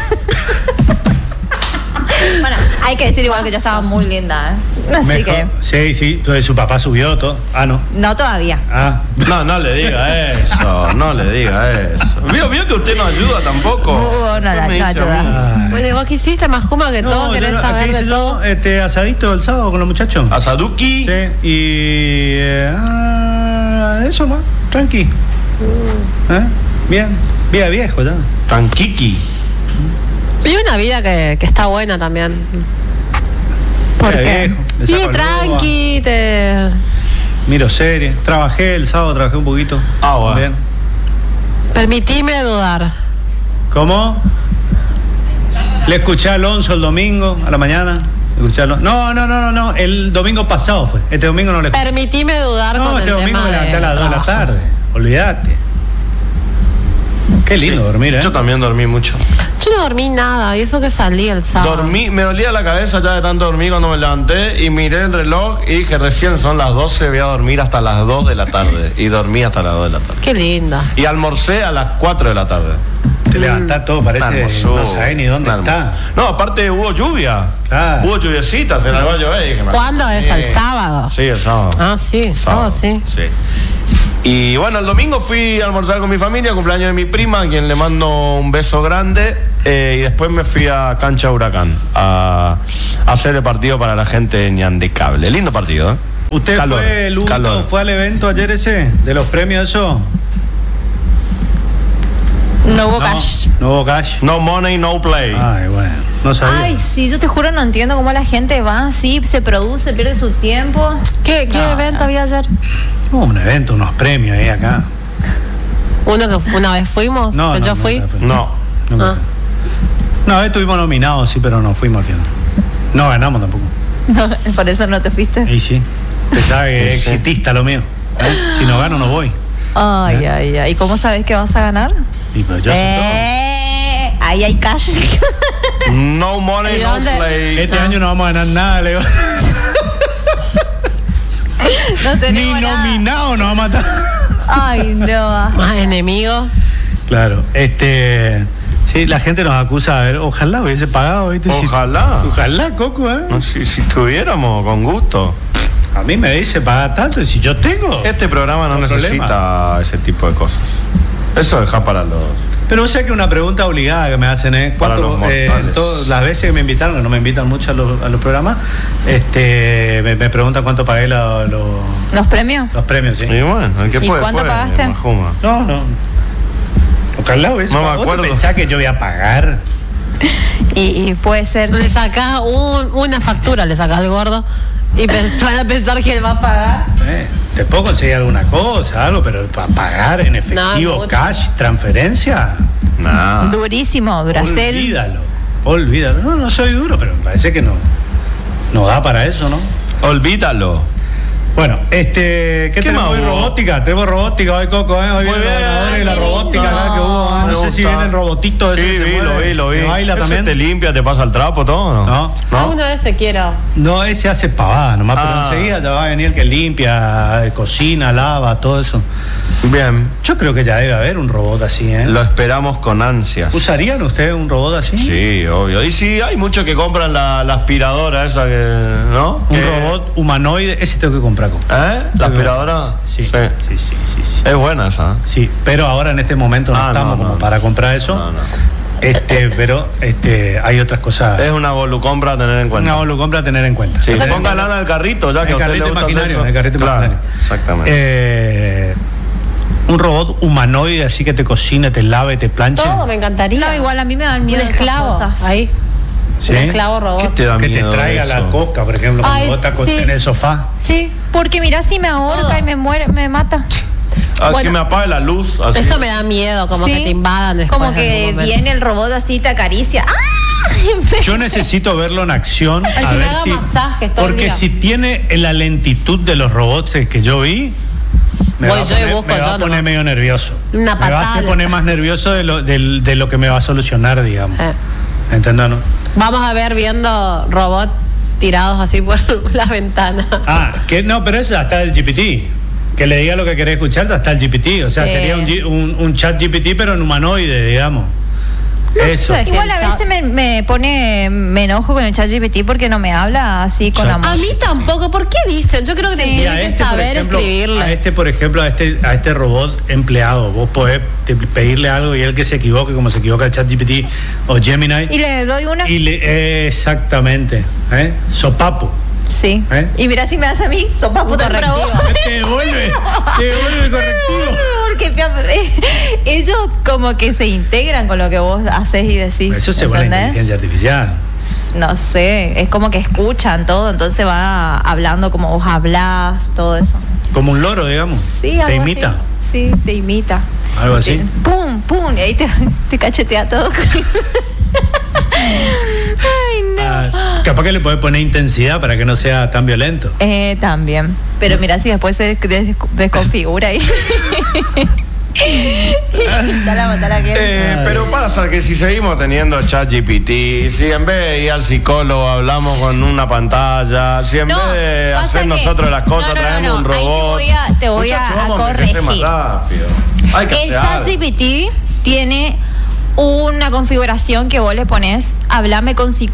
[SPEAKER 4] Bueno, hay que decir igual que yo estaba muy linda, Así
[SPEAKER 2] Mejor.
[SPEAKER 4] que,
[SPEAKER 2] Sí, entonces su papá subió todo. No.
[SPEAKER 4] no todavía.
[SPEAKER 1] No le diga eso, no le diga eso. Vio que usted no ayuda tampoco.
[SPEAKER 4] No
[SPEAKER 1] Me dice a
[SPEAKER 4] ayudas.
[SPEAKER 1] mí.
[SPEAKER 3] Bueno, ¿y vos qué hiciste, Majuma, que todo querés saber de todos?
[SPEAKER 2] Asadito el sábado con los muchachos.
[SPEAKER 1] Asaduki.
[SPEAKER 2] Sí, y eso más, tranqui. Bien, vida viejo ya.
[SPEAKER 1] Tankiki.
[SPEAKER 3] Y una vida que está buena también.
[SPEAKER 4] ¿Por
[SPEAKER 2] Vida
[SPEAKER 4] qué?
[SPEAKER 2] viejo, le saco
[SPEAKER 3] Vive
[SPEAKER 2] el
[SPEAKER 3] tranqui,
[SPEAKER 2] boba, miro series. Trabajé el sábado, trabajé un poquito.
[SPEAKER 1] Bueno.
[SPEAKER 2] Bien.
[SPEAKER 3] permitime dudar.
[SPEAKER 2] ¿Cómo? Le escuché a Alonso el domingo, a la mañana. Le escuché a Alonso. No. El domingo pasado fue. Este domingo no le escuché.
[SPEAKER 3] Permitime dudar
[SPEAKER 2] No,
[SPEAKER 3] con
[SPEAKER 2] este
[SPEAKER 3] el
[SPEAKER 2] domingo
[SPEAKER 3] tema
[SPEAKER 2] me levanté a las 2 de la
[SPEAKER 3] trabajo.
[SPEAKER 2] tarde. Olvídate. Qué lindo
[SPEAKER 1] Sí.
[SPEAKER 2] dormir, ¿eh?
[SPEAKER 1] Yo también dormí mucho.
[SPEAKER 3] Yo no dormí nada, y eso que salí el sábado.
[SPEAKER 1] Me dolía la cabeza ya de tanto dormir cuando me levanté y miré el reloj y dije recién son las 12, voy a dormir hasta las 2 de la tarde. Y dormí hasta las 2 de la tarde.
[SPEAKER 3] Qué linda.
[SPEAKER 1] Y almorcé a las 4 de la tarde.
[SPEAKER 2] Te levantás todo, parece
[SPEAKER 1] Una hermosura,
[SPEAKER 2] no sabés ni dónde
[SPEAKER 1] una
[SPEAKER 2] está.
[SPEAKER 1] hermosura. No, aparte hubo lluvia.
[SPEAKER 2] Claro.
[SPEAKER 1] Hubo lluviecita, se largó a llover. Y dije,
[SPEAKER 3] ¿Cuándo es? ¿El sábado?
[SPEAKER 1] Sí, el sábado.
[SPEAKER 3] Sí, sábado sí.
[SPEAKER 1] Y bueno, el domingo fui a almorzar con mi familia, cumpleaños de mi prima, a quien le mando un beso grande. Y después me fui a Cancha Huracán a hacer el partido para la gente de Ñandecable. Lindo partido, ¿eh?
[SPEAKER 2] ¿Usted
[SPEAKER 1] Calor,
[SPEAKER 2] fue el
[SPEAKER 1] calor.
[SPEAKER 2] fue al evento ayer ese? ¿De los premios eso?
[SPEAKER 4] No hubo cash.
[SPEAKER 2] No hubo cash.
[SPEAKER 1] No money, no play.
[SPEAKER 2] Ay, bueno, no sabía.
[SPEAKER 4] Ay, sí, yo te juro no entiendo cómo la gente va así, se produce, pierde su tiempo.
[SPEAKER 3] ¿Qué evento había ayer?
[SPEAKER 2] Hubo un evento, unos premios ahí acá.
[SPEAKER 3] ¿Uno que una vez fuimos?
[SPEAKER 2] No,
[SPEAKER 3] que
[SPEAKER 2] no,
[SPEAKER 3] yo
[SPEAKER 2] no,
[SPEAKER 3] fui.
[SPEAKER 1] No.
[SPEAKER 2] No, no, estuvimos nominados, sí, pero no fuimos al final. No ganamos tampoco.
[SPEAKER 4] No, por eso no te fuiste.
[SPEAKER 2] Y sí. Usted sabe que es
[SPEAKER 1] Sí.
[SPEAKER 2] exitista lo mío. Si no gano, no voy.
[SPEAKER 4] Ay. ¿Y cómo sabes que vas a ganar?
[SPEAKER 2] Y pero yo sé
[SPEAKER 4] Ahí hay cash.
[SPEAKER 1] No money,
[SPEAKER 3] ¿Y
[SPEAKER 1] no
[SPEAKER 3] dónde?
[SPEAKER 2] todo.
[SPEAKER 1] play.
[SPEAKER 2] Este año no vamos a ganar nada, Leo.
[SPEAKER 4] No
[SPEAKER 2] Ni
[SPEAKER 4] tenemos nada.
[SPEAKER 2] nominado nos vamos a matar.
[SPEAKER 4] Ay, no.
[SPEAKER 3] Más enemigos.
[SPEAKER 2] Claro, sí, la gente nos acusa, a ver, ojalá hubiese pagado, ¿viste?
[SPEAKER 1] Ojalá.
[SPEAKER 2] Ojalá, Coco, ¿eh?
[SPEAKER 1] No, si tuviéramos, con gusto.
[SPEAKER 2] A mí me dice pagar tanto, y si yo tengo.
[SPEAKER 1] Este programa no
[SPEAKER 2] No
[SPEAKER 1] necesita ese tipo de cosas. Eso deja para los...
[SPEAKER 2] Pero o sea que una pregunta obligada que me hacen es
[SPEAKER 1] Para los mortales.
[SPEAKER 2] todas las veces que me invitaron, que no me invitan mucho a los programas, me preguntan cuánto pagué
[SPEAKER 4] ¿Los premios?
[SPEAKER 2] los premios, ¿sí?
[SPEAKER 1] Y bueno, el que
[SPEAKER 4] ¿Y
[SPEAKER 1] puede,
[SPEAKER 4] cuánto
[SPEAKER 1] puede,
[SPEAKER 4] pagaste?
[SPEAKER 1] Majuma.
[SPEAKER 2] No. Ojalá hubiese
[SPEAKER 1] No me
[SPEAKER 2] pagado. ¿Vos te
[SPEAKER 1] acuerdo.
[SPEAKER 2] pensás que yo voy a pagar?
[SPEAKER 4] Y puede ser.
[SPEAKER 3] Le sacás una factura, le sacás al gordo y van a pensar que él va a pagar.
[SPEAKER 2] Te puedo conseguir alguna cosa, algo, pero para pagar en efectivo,
[SPEAKER 3] mucho.
[SPEAKER 2] cash, transferencia,
[SPEAKER 1] Nah.
[SPEAKER 4] Durísimo, Bracel.
[SPEAKER 2] olvídalo. No soy duro, pero me parece que no da para eso, ¿no?
[SPEAKER 1] Olvídalo.
[SPEAKER 2] Bueno, ¿qué tenemos
[SPEAKER 1] más
[SPEAKER 2] hoy?
[SPEAKER 1] hubo?
[SPEAKER 2] Robótica. Tenemos robótica hoy, Coco, ¿eh? Hoy
[SPEAKER 1] Muy
[SPEAKER 2] viene
[SPEAKER 1] bien.
[SPEAKER 2] los ganadores de la
[SPEAKER 3] Qué
[SPEAKER 2] robótica
[SPEAKER 3] lindo.
[SPEAKER 2] acá que hubo.
[SPEAKER 1] Me
[SPEAKER 2] No sé si
[SPEAKER 1] gusta.
[SPEAKER 2] viene el robotito ese
[SPEAKER 1] Sí,
[SPEAKER 2] que se
[SPEAKER 1] vi,
[SPEAKER 2] mueve,
[SPEAKER 1] lo vi.
[SPEAKER 2] que baila
[SPEAKER 1] ¿Ese
[SPEAKER 2] también.
[SPEAKER 1] te limpia, te pasa el trapo, todo, ¿no?
[SPEAKER 2] No.
[SPEAKER 3] Alguna vez se quiero.
[SPEAKER 2] No, ese hace pavada nomás, pero
[SPEAKER 1] Ah.
[SPEAKER 2] enseguida te va a venir el que limpia, cocina, lava, todo eso.
[SPEAKER 1] Bien.
[SPEAKER 2] Yo creo que ya debe haber un robot así, ¿eh?
[SPEAKER 1] Lo esperamos con ansias.
[SPEAKER 2] ¿Usarían ustedes un robot así?
[SPEAKER 1] Sí, obvio. Y sí, hay muchos que compran la aspiradora esa que, ¿no?
[SPEAKER 2] Un
[SPEAKER 1] Que-
[SPEAKER 2] robot humanoide, ese tengo que comprar, Coco.
[SPEAKER 1] ¿Eh? ¿La aspiradora?
[SPEAKER 2] Sí. Sí.
[SPEAKER 1] Es buena esa. ¿eh?
[SPEAKER 2] Sí, pero ahora en este momento no
[SPEAKER 1] Ah,
[SPEAKER 2] estamos
[SPEAKER 1] no,
[SPEAKER 2] como
[SPEAKER 1] no.
[SPEAKER 2] para comprar eso.
[SPEAKER 1] No.
[SPEAKER 2] Pero hay otras cosas.
[SPEAKER 1] Es una volucompra a tener en cuenta.
[SPEAKER 2] Una volucompra a tener en cuenta.
[SPEAKER 1] Sí, póngala en el carrito, ya que a usted le gusta hacer eso.
[SPEAKER 2] El carrito imaginario.
[SPEAKER 1] Exactamente.
[SPEAKER 2] Un robot humanoide así que te cocine, te lave, te planche.
[SPEAKER 3] Todo me encantaría.
[SPEAKER 4] No, igual a mí me dan miedo
[SPEAKER 3] Un
[SPEAKER 4] esas
[SPEAKER 3] esclavo.
[SPEAKER 4] cosas.
[SPEAKER 3] Ahí.
[SPEAKER 2] ¿Sí?
[SPEAKER 3] Un esclavo robot.
[SPEAKER 1] ¿Qué te da
[SPEAKER 2] Que te
[SPEAKER 1] miedo
[SPEAKER 2] traiga
[SPEAKER 1] eso?
[SPEAKER 2] la coca, por ejemplo, cuando
[SPEAKER 3] Ay,
[SPEAKER 2] vos estás
[SPEAKER 3] sí.
[SPEAKER 2] en el sofá.
[SPEAKER 3] Sí.
[SPEAKER 4] Porque mira, si me ahorca
[SPEAKER 3] Todo.
[SPEAKER 4] y me muere, me mata.
[SPEAKER 3] Bueno,
[SPEAKER 1] que me apague la luz. Así.
[SPEAKER 3] Eso me da miedo, como
[SPEAKER 4] Sí.
[SPEAKER 3] que te invadan después.
[SPEAKER 4] Como
[SPEAKER 3] en
[SPEAKER 4] que
[SPEAKER 3] algún momento.
[SPEAKER 4] viene el robot así, te acaricia. ¡Ah!
[SPEAKER 2] Yo necesito verlo en acción.
[SPEAKER 3] Ay,
[SPEAKER 2] a
[SPEAKER 3] si me
[SPEAKER 2] ver
[SPEAKER 3] haga
[SPEAKER 2] si.
[SPEAKER 3] masajes todo el
[SPEAKER 2] Porque
[SPEAKER 3] día.
[SPEAKER 2] si tiene la lentitud de los robots que yo vi. Me
[SPEAKER 3] Voy
[SPEAKER 2] va a
[SPEAKER 3] yo y
[SPEAKER 2] poner,
[SPEAKER 3] busco
[SPEAKER 2] me va
[SPEAKER 3] yo
[SPEAKER 2] a poner
[SPEAKER 3] nomás.
[SPEAKER 2] medio nervioso.
[SPEAKER 3] Una
[SPEAKER 2] Me va a
[SPEAKER 3] patada.
[SPEAKER 2] hacer poner más nervioso de lo que me va a solucionar, digamos. ¿Entendés, no?
[SPEAKER 3] Vamos a ver viendo robots tirados así por la ventana.
[SPEAKER 2] Que no, pero eso hasta el GPT. Que le diga lo que querés escuchar, hasta el GPT. O sea,
[SPEAKER 4] Sí.
[SPEAKER 2] sería un chat GPT, pero en humanoide, digamos. Eso.
[SPEAKER 3] sé.
[SPEAKER 4] Igual a
[SPEAKER 3] el chat.
[SPEAKER 4] veces me enojo con el ChatGPT porque no me habla así con
[SPEAKER 2] Chat.
[SPEAKER 4] amor.
[SPEAKER 3] A mí tampoco. ¿Por qué dicen? Yo creo que
[SPEAKER 4] Sí.
[SPEAKER 3] te
[SPEAKER 2] Y
[SPEAKER 3] tienen que
[SPEAKER 2] por
[SPEAKER 3] saber
[SPEAKER 2] ejemplo,
[SPEAKER 3] escribirle.
[SPEAKER 2] por ejemplo, a este robot empleado, vos podés pedirle algo y él que se equivoque, como se equivoca el ChatGPT o Gemini.
[SPEAKER 4] Y le doy una.
[SPEAKER 2] Exactamente. Sopapo.
[SPEAKER 4] Sí. Y mira si me hace a mí, sopa puta
[SPEAKER 3] correctivo.
[SPEAKER 2] Te devuelve el correctivo.
[SPEAKER 4] Porque ellos como que se integran con lo que vos haces y decís.
[SPEAKER 2] Eso se va a la
[SPEAKER 4] ¿entendés?
[SPEAKER 2] inteligencia artificial.
[SPEAKER 4] No sé, es como que escuchan todo, entonces va hablando como vos hablás, todo eso.
[SPEAKER 2] Como un loro, digamos.
[SPEAKER 4] Sí,
[SPEAKER 2] Te
[SPEAKER 4] algo
[SPEAKER 2] imita.
[SPEAKER 4] así. Sí, te imita.
[SPEAKER 2] Algo así.
[SPEAKER 4] Pum, pum, y ahí te cachetea todo. Ay, no.
[SPEAKER 2] Capaz que le podés poner intensidad para que no sea tan violento.
[SPEAKER 4] También. Pero mira si después se desconfigura y sale a matar a aquel.
[SPEAKER 1] Pero pasa que si seguimos teniendo ChatGPT, si en vez de ir al psicólogo hablamos con una pantalla, si en
[SPEAKER 4] No,
[SPEAKER 1] vez de
[SPEAKER 4] pasa
[SPEAKER 1] hacer
[SPEAKER 4] que-
[SPEAKER 1] nosotros las cosas
[SPEAKER 4] no,
[SPEAKER 1] traemos un
[SPEAKER 4] ahí
[SPEAKER 1] robot.
[SPEAKER 4] te voy a
[SPEAKER 1] Muchachos, vamos envejecer más
[SPEAKER 4] corregir.
[SPEAKER 1] rápido. Hay que
[SPEAKER 4] El
[SPEAKER 1] hacer algo.
[SPEAKER 4] ChatGPT tiene una configuración que vos le pones, hablame como si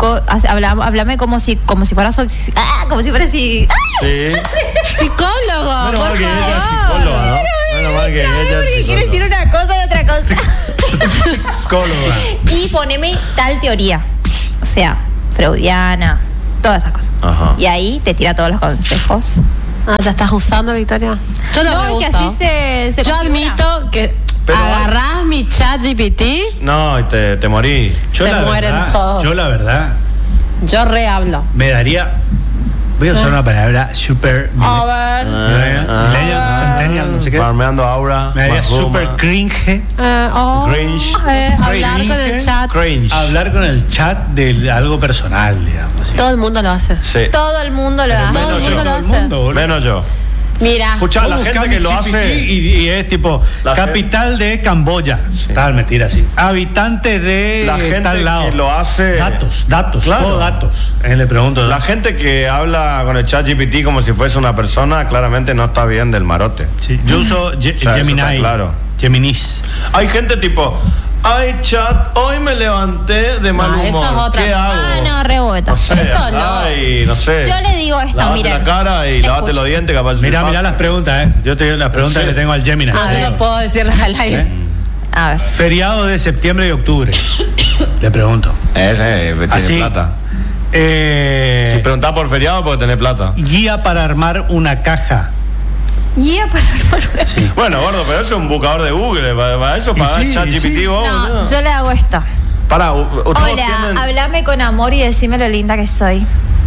[SPEAKER 4] fuera como si fuera así.
[SPEAKER 1] Sí.
[SPEAKER 3] Psicólogo,
[SPEAKER 1] Menos
[SPEAKER 3] por
[SPEAKER 1] mal que ella es
[SPEAKER 3] favor.
[SPEAKER 1] psicóloga, ¿no? Menos mal que ella
[SPEAKER 4] Porque
[SPEAKER 1] es
[SPEAKER 4] quiere decir
[SPEAKER 1] psicóloga.
[SPEAKER 4] una cosa y otra cosa.
[SPEAKER 2] Psicóloga.
[SPEAKER 4] Y poneme tal teoría, o sea, freudiana, todas esas cosas.
[SPEAKER 1] Ajá.
[SPEAKER 4] Y ahí te tira todos los consejos.
[SPEAKER 3] ¿Ya estás usando, Victoria? Yo lo
[SPEAKER 4] No, es que así
[SPEAKER 3] reuso.
[SPEAKER 4] se
[SPEAKER 3] Yo
[SPEAKER 4] configura.
[SPEAKER 3] admito que
[SPEAKER 1] Pero
[SPEAKER 3] agarrás mi chat GPT,
[SPEAKER 1] No, y te morí.
[SPEAKER 2] Yo
[SPEAKER 3] Se
[SPEAKER 2] la
[SPEAKER 3] mueren
[SPEAKER 2] verdad,
[SPEAKER 3] todos.
[SPEAKER 2] Yo la verdad
[SPEAKER 3] yo rehablo.
[SPEAKER 2] me daría. Voy a usar una palabra super.
[SPEAKER 3] A ver.
[SPEAKER 2] Millennial, centennial, no sé qué es.
[SPEAKER 1] Farmeando aura.
[SPEAKER 2] Me daría
[SPEAKER 1] Mazuma.
[SPEAKER 2] super cringe
[SPEAKER 1] Cringe.
[SPEAKER 3] Hablar con el chat.
[SPEAKER 1] Cringe.
[SPEAKER 2] hablar con el chat de algo personal, digamos. así.
[SPEAKER 3] Todo el mundo lo hace.
[SPEAKER 1] Sí.
[SPEAKER 4] Todo el mundo lo da.
[SPEAKER 3] Todo el
[SPEAKER 1] Menos
[SPEAKER 3] mundo
[SPEAKER 1] yo.
[SPEAKER 3] lo
[SPEAKER 2] Todo el
[SPEAKER 3] hace.
[SPEAKER 2] mundo, boludo.
[SPEAKER 1] Menos yo.
[SPEAKER 3] Mira,
[SPEAKER 1] Escuchá, la
[SPEAKER 2] Vos
[SPEAKER 1] gente
[SPEAKER 2] buscás
[SPEAKER 1] que lo
[SPEAKER 2] mi
[SPEAKER 1] hace.
[SPEAKER 2] GPT y es tipo
[SPEAKER 1] La
[SPEAKER 2] capital de Camboya. Tal, mentira, sí. Habitante de
[SPEAKER 1] La gente
[SPEAKER 2] tal lado.
[SPEAKER 1] que lo hace.
[SPEAKER 2] Datos,
[SPEAKER 1] Claro.
[SPEAKER 2] todo datos. Le pregunto.
[SPEAKER 1] La gente que habla con el chat GPT como si fuese una persona, claramente no está bien del marote.
[SPEAKER 2] Sí, yo uso
[SPEAKER 1] O sea, eso
[SPEAKER 2] Gemini.
[SPEAKER 1] está claro.
[SPEAKER 2] Geminis.
[SPEAKER 1] Hay gente tipo, ay chat, hoy me levanté de mal
[SPEAKER 3] No, eso
[SPEAKER 1] humor.
[SPEAKER 3] es otra.
[SPEAKER 1] ¿Qué hago?
[SPEAKER 4] Ah, no, rebota.
[SPEAKER 1] No sé,
[SPEAKER 3] Eso no.
[SPEAKER 1] ay, no sé.
[SPEAKER 4] Yo le digo esto,
[SPEAKER 1] Lavate
[SPEAKER 4] miren.
[SPEAKER 1] la cara y lavate
[SPEAKER 4] Escucha.
[SPEAKER 1] los dientes, capaz.
[SPEAKER 2] Mirá las preguntas, Yo te digo las preguntas
[SPEAKER 1] Sí.
[SPEAKER 2] que tengo al Gemini.
[SPEAKER 3] yo no puedo decirlas al aire.
[SPEAKER 4] A ver.
[SPEAKER 2] Feriado de septiembre y octubre. Le pregunto.
[SPEAKER 1] Tiene
[SPEAKER 2] Así.
[SPEAKER 1] plata. Si preguntás por feriado, porque tenés plata.
[SPEAKER 2] Guía para armar una caja.
[SPEAKER 4] Guía para armar una.
[SPEAKER 1] Bueno, gordo, pero eso es un buscador de Google. Para eso
[SPEAKER 2] Y
[SPEAKER 1] pagás
[SPEAKER 2] sí,
[SPEAKER 1] chat
[SPEAKER 2] y
[SPEAKER 1] GPT
[SPEAKER 2] sí.
[SPEAKER 1] vos,
[SPEAKER 4] No,
[SPEAKER 1] boludo.
[SPEAKER 4] yo le hago esto.
[SPEAKER 1] Pará, todos
[SPEAKER 4] Hola,
[SPEAKER 1] tienen.
[SPEAKER 4] háblame con amor y decime lo linda que soy.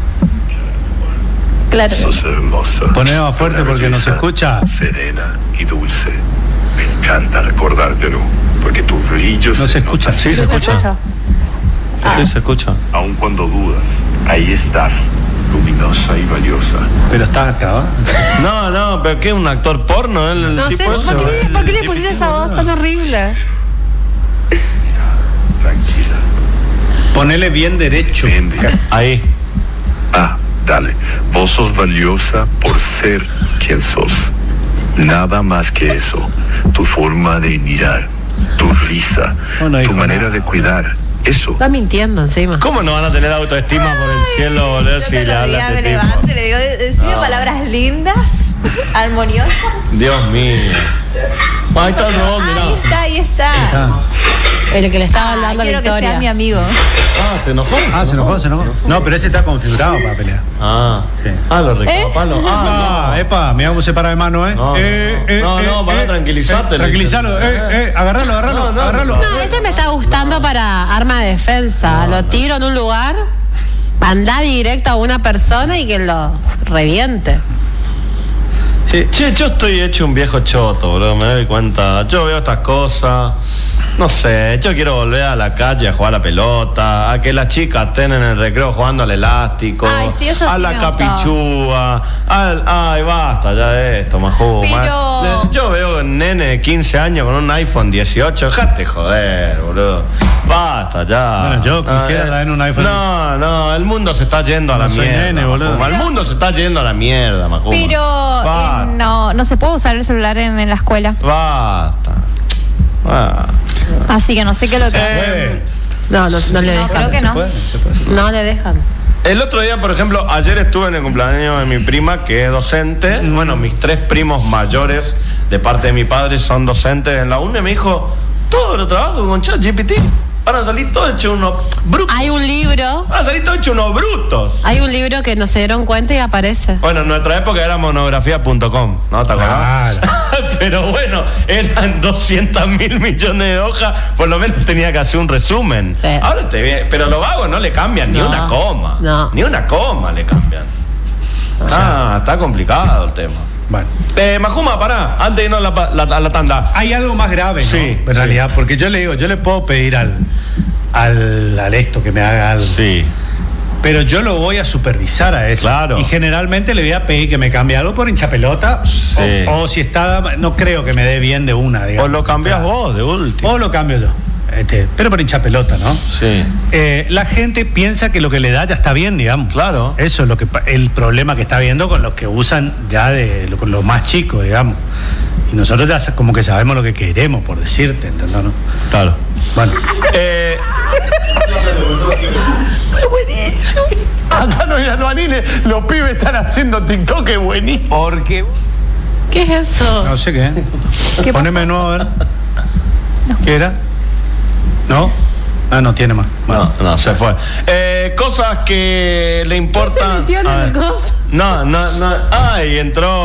[SPEAKER 4] Claro.
[SPEAKER 5] Sos hermosa.
[SPEAKER 2] Ponelo más fuerte
[SPEAKER 5] Una
[SPEAKER 2] porque no se
[SPEAKER 5] belleza
[SPEAKER 2] escucha.
[SPEAKER 5] Serena y dulce. Me encanta recordártelo, porque tu brillo
[SPEAKER 2] No se escucha.
[SPEAKER 5] nota
[SPEAKER 1] Sí, se
[SPEAKER 5] siempre.
[SPEAKER 1] escucha. Sí, se escucha.
[SPEAKER 5] Aun cuando dudas, ahí estás, luminosa y valiosa.
[SPEAKER 2] Pero está acá, ¿va?
[SPEAKER 1] No, pero ¿qué? ¿Un actor porno? El
[SPEAKER 3] No sé,
[SPEAKER 1] tipo ese,
[SPEAKER 3] ¿por qué le pusiste esa voz tan horrible?
[SPEAKER 5] Tranquila.
[SPEAKER 2] Ponele bien derecho.
[SPEAKER 5] Vende.
[SPEAKER 1] Ahí.
[SPEAKER 5] Dale. Vos sos valiosa por ser quien sos. Nada más que eso. Tu forma de mirar, tu risa,
[SPEAKER 2] No dijo
[SPEAKER 5] tu manera
[SPEAKER 2] nada.
[SPEAKER 5] de cuidar. Eso.
[SPEAKER 3] Está mintiendo encima.
[SPEAKER 1] ¿Cómo no van a tener autoestima por el cielo, boludo,
[SPEAKER 4] Yo
[SPEAKER 1] si
[SPEAKER 4] te
[SPEAKER 1] le
[SPEAKER 4] lo
[SPEAKER 1] habla
[SPEAKER 4] diga,
[SPEAKER 1] a
[SPEAKER 4] me
[SPEAKER 1] este tipo?
[SPEAKER 4] levanto y le digo, decime palabras lindas, armoniosas.
[SPEAKER 1] Dios mío. Ahí está el robot, mirá.
[SPEAKER 4] Ahí está.
[SPEAKER 3] El que le estaba hablando a
[SPEAKER 4] Quiero que sea
[SPEAKER 3] Victoria.
[SPEAKER 4] mi amigo.
[SPEAKER 1] Ah, se enojó.
[SPEAKER 2] Se enojó. No, pero ese está configurado para pelear.
[SPEAKER 1] Sí. Lo recapalo.
[SPEAKER 2] Epa, mira cómo se para de mano,
[SPEAKER 1] No, para tranquilizarte.
[SPEAKER 2] Tranquilizalo, agárralo.
[SPEAKER 3] No, este me está gustando para arma de defensa. Lo tiro en un lugar, anda directo a una persona y que lo reviente.
[SPEAKER 1] Sí. Che, yo estoy hecho un viejo choto, bro, me doy cuenta. Yo veo estas cosas, no sé, yo quiero volver a la calle a jugar a la pelota, a que las chicas estén en el recreo jugando al elástico,
[SPEAKER 3] Ay, sí, eso
[SPEAKER 1] a
[SPEAKER 3] sí
[SPEAKER 1] la
[SPEAKER 3] me gustó.
[SPEAKER 1] capichúa, ay, basta ya de esto, majú.
[SPEAKER 3] Pero-
[SPEAKER 1] Yo veo un nene de 15 años con un iPhone 18, dejate joder, boludo. Basta ya.
[SPEAKER 2] Bueno, yo quisiera traer un iPhone.
[SPEAKER 1] No, el mundo se está yendo a la
[SPEAKER 2] soy
[SPEAKER 1] mierda.
[SPEAKER 2] nene, boludo.
[SPEAKER 1] Majuma. El mundo se está yendo a la mierda, Majuma.
[SPEAKER 4] Pero
[SPEAKER 1] Basta.
[SPEAKER 4] no se puede usar el celular en la escuela.
[SPEAKER 1] Basta.
[SPEAKER 4] Así que no sé qué es lo que hacer.
[SPEAKER 3] No le dejan.
[SPEAKER 4] creo que no.
[SPEAKER 2] Se puede.
[SPEAKER 3] No le dejan.
[SPEAKER 1] El otro día, por ejemplo, ayer estuve en el cumpleaños de mi prima, que es docente. Bueno, mis 3 primos mayores de parte de mi padre son docentes en la UNE. Me dijo, todo lo trabajo con ChatGPT. Van a salir todos hechos unos brutos.
[SPEAKER 3] Hay un libro
[SPEAKER 1] Van a salir todos hechos unos brutos.
[SPEAKER 3] que no se dieron cuenta y aparece.
[SPEAKER 1] Bueno, en nuestra época era monografía.com, ¿no? ¿Te acordás? Pero bueno, eran 200.000 millones de hojas, por lo menos tenía que hacer un resumen.
[SPEAKER 3] Sí.
[SPEAKER 1] Ahora pero los vagos no le cambian ni
[SPEAKER 3] No,
[SPEAKER 1] una coma.
[SPEAKER 3] no.
[SPEAKER 1] Ni una coma le cambian. Está complicado el tema.
[SPEAKER 2] Bueno.
[SPEAKER 1] Majuma, pará, antes de irnos a la tanda.
[SPEAKER 2] Hay algo más grave, ¿no?
[SPEAKER 1] Sí,
[SPEAKER 2] En
[SPEAKER 1] sí.
[SPEAKER 2] realidad, porque yo le digo, yo le puedo pedir al esto que me haga algo.
[SPEAKER 1] Sí.
[SPEAKER 2] Pero yo lo voy a supervisar a eso.
[SPEAKER 1] Claro.
[SPEAKER 2] Y generalmente le voy a pedir que me cambie algo por hinchapelota.
[SPEAKER 1] Sí.
[SPEAKER 2] O si está, no creo que me dé bien de una, digamos.
[SPEAKER 1] O lo cambias vos, de último.
[SPEAKER 2] O lo cambio yo. Pero por hinchapelota, ¿no?
[SPEAKER 1] Sí.
[SPEAKER 2] La gente piensa que lo que le da ya está bien, digamos.
[SPEAKER 1] Claro.
[SPEAKER 2] Eso es el problema que está viendo con los que usan ya con los más chicos, digamos. Y nosotros ya como que sabemos lo que queremos, por decirte, ¿entendés? ¿No?
[SPEAKER 1] Claro.
[SPEAKER 2] Bueno.
[SPEAKER 6] Acá no hay albañiles, los pibes están haciendo TikTok, es buenísimo. Porque
[SPEAKER 3] ¿Qué es eso?
[SPEAKER 2] No sé qué.
[SPEAKER 4] ¿Qué
[SPEAKER 2] Poneme de nuevo a ver. ¿Qué era? ¿No? No tiene más. Bueno.
[SPEAKER 1] No, se fue. Cosas que le importan.
[SPEAKER 3] Se metió en
[SPEAKER 1] A
[SPEAKER 3] el
[SPEAKER 1] ver.
[SPEAKER 3] coso.
[SPEAKER 1] No. Ay, entró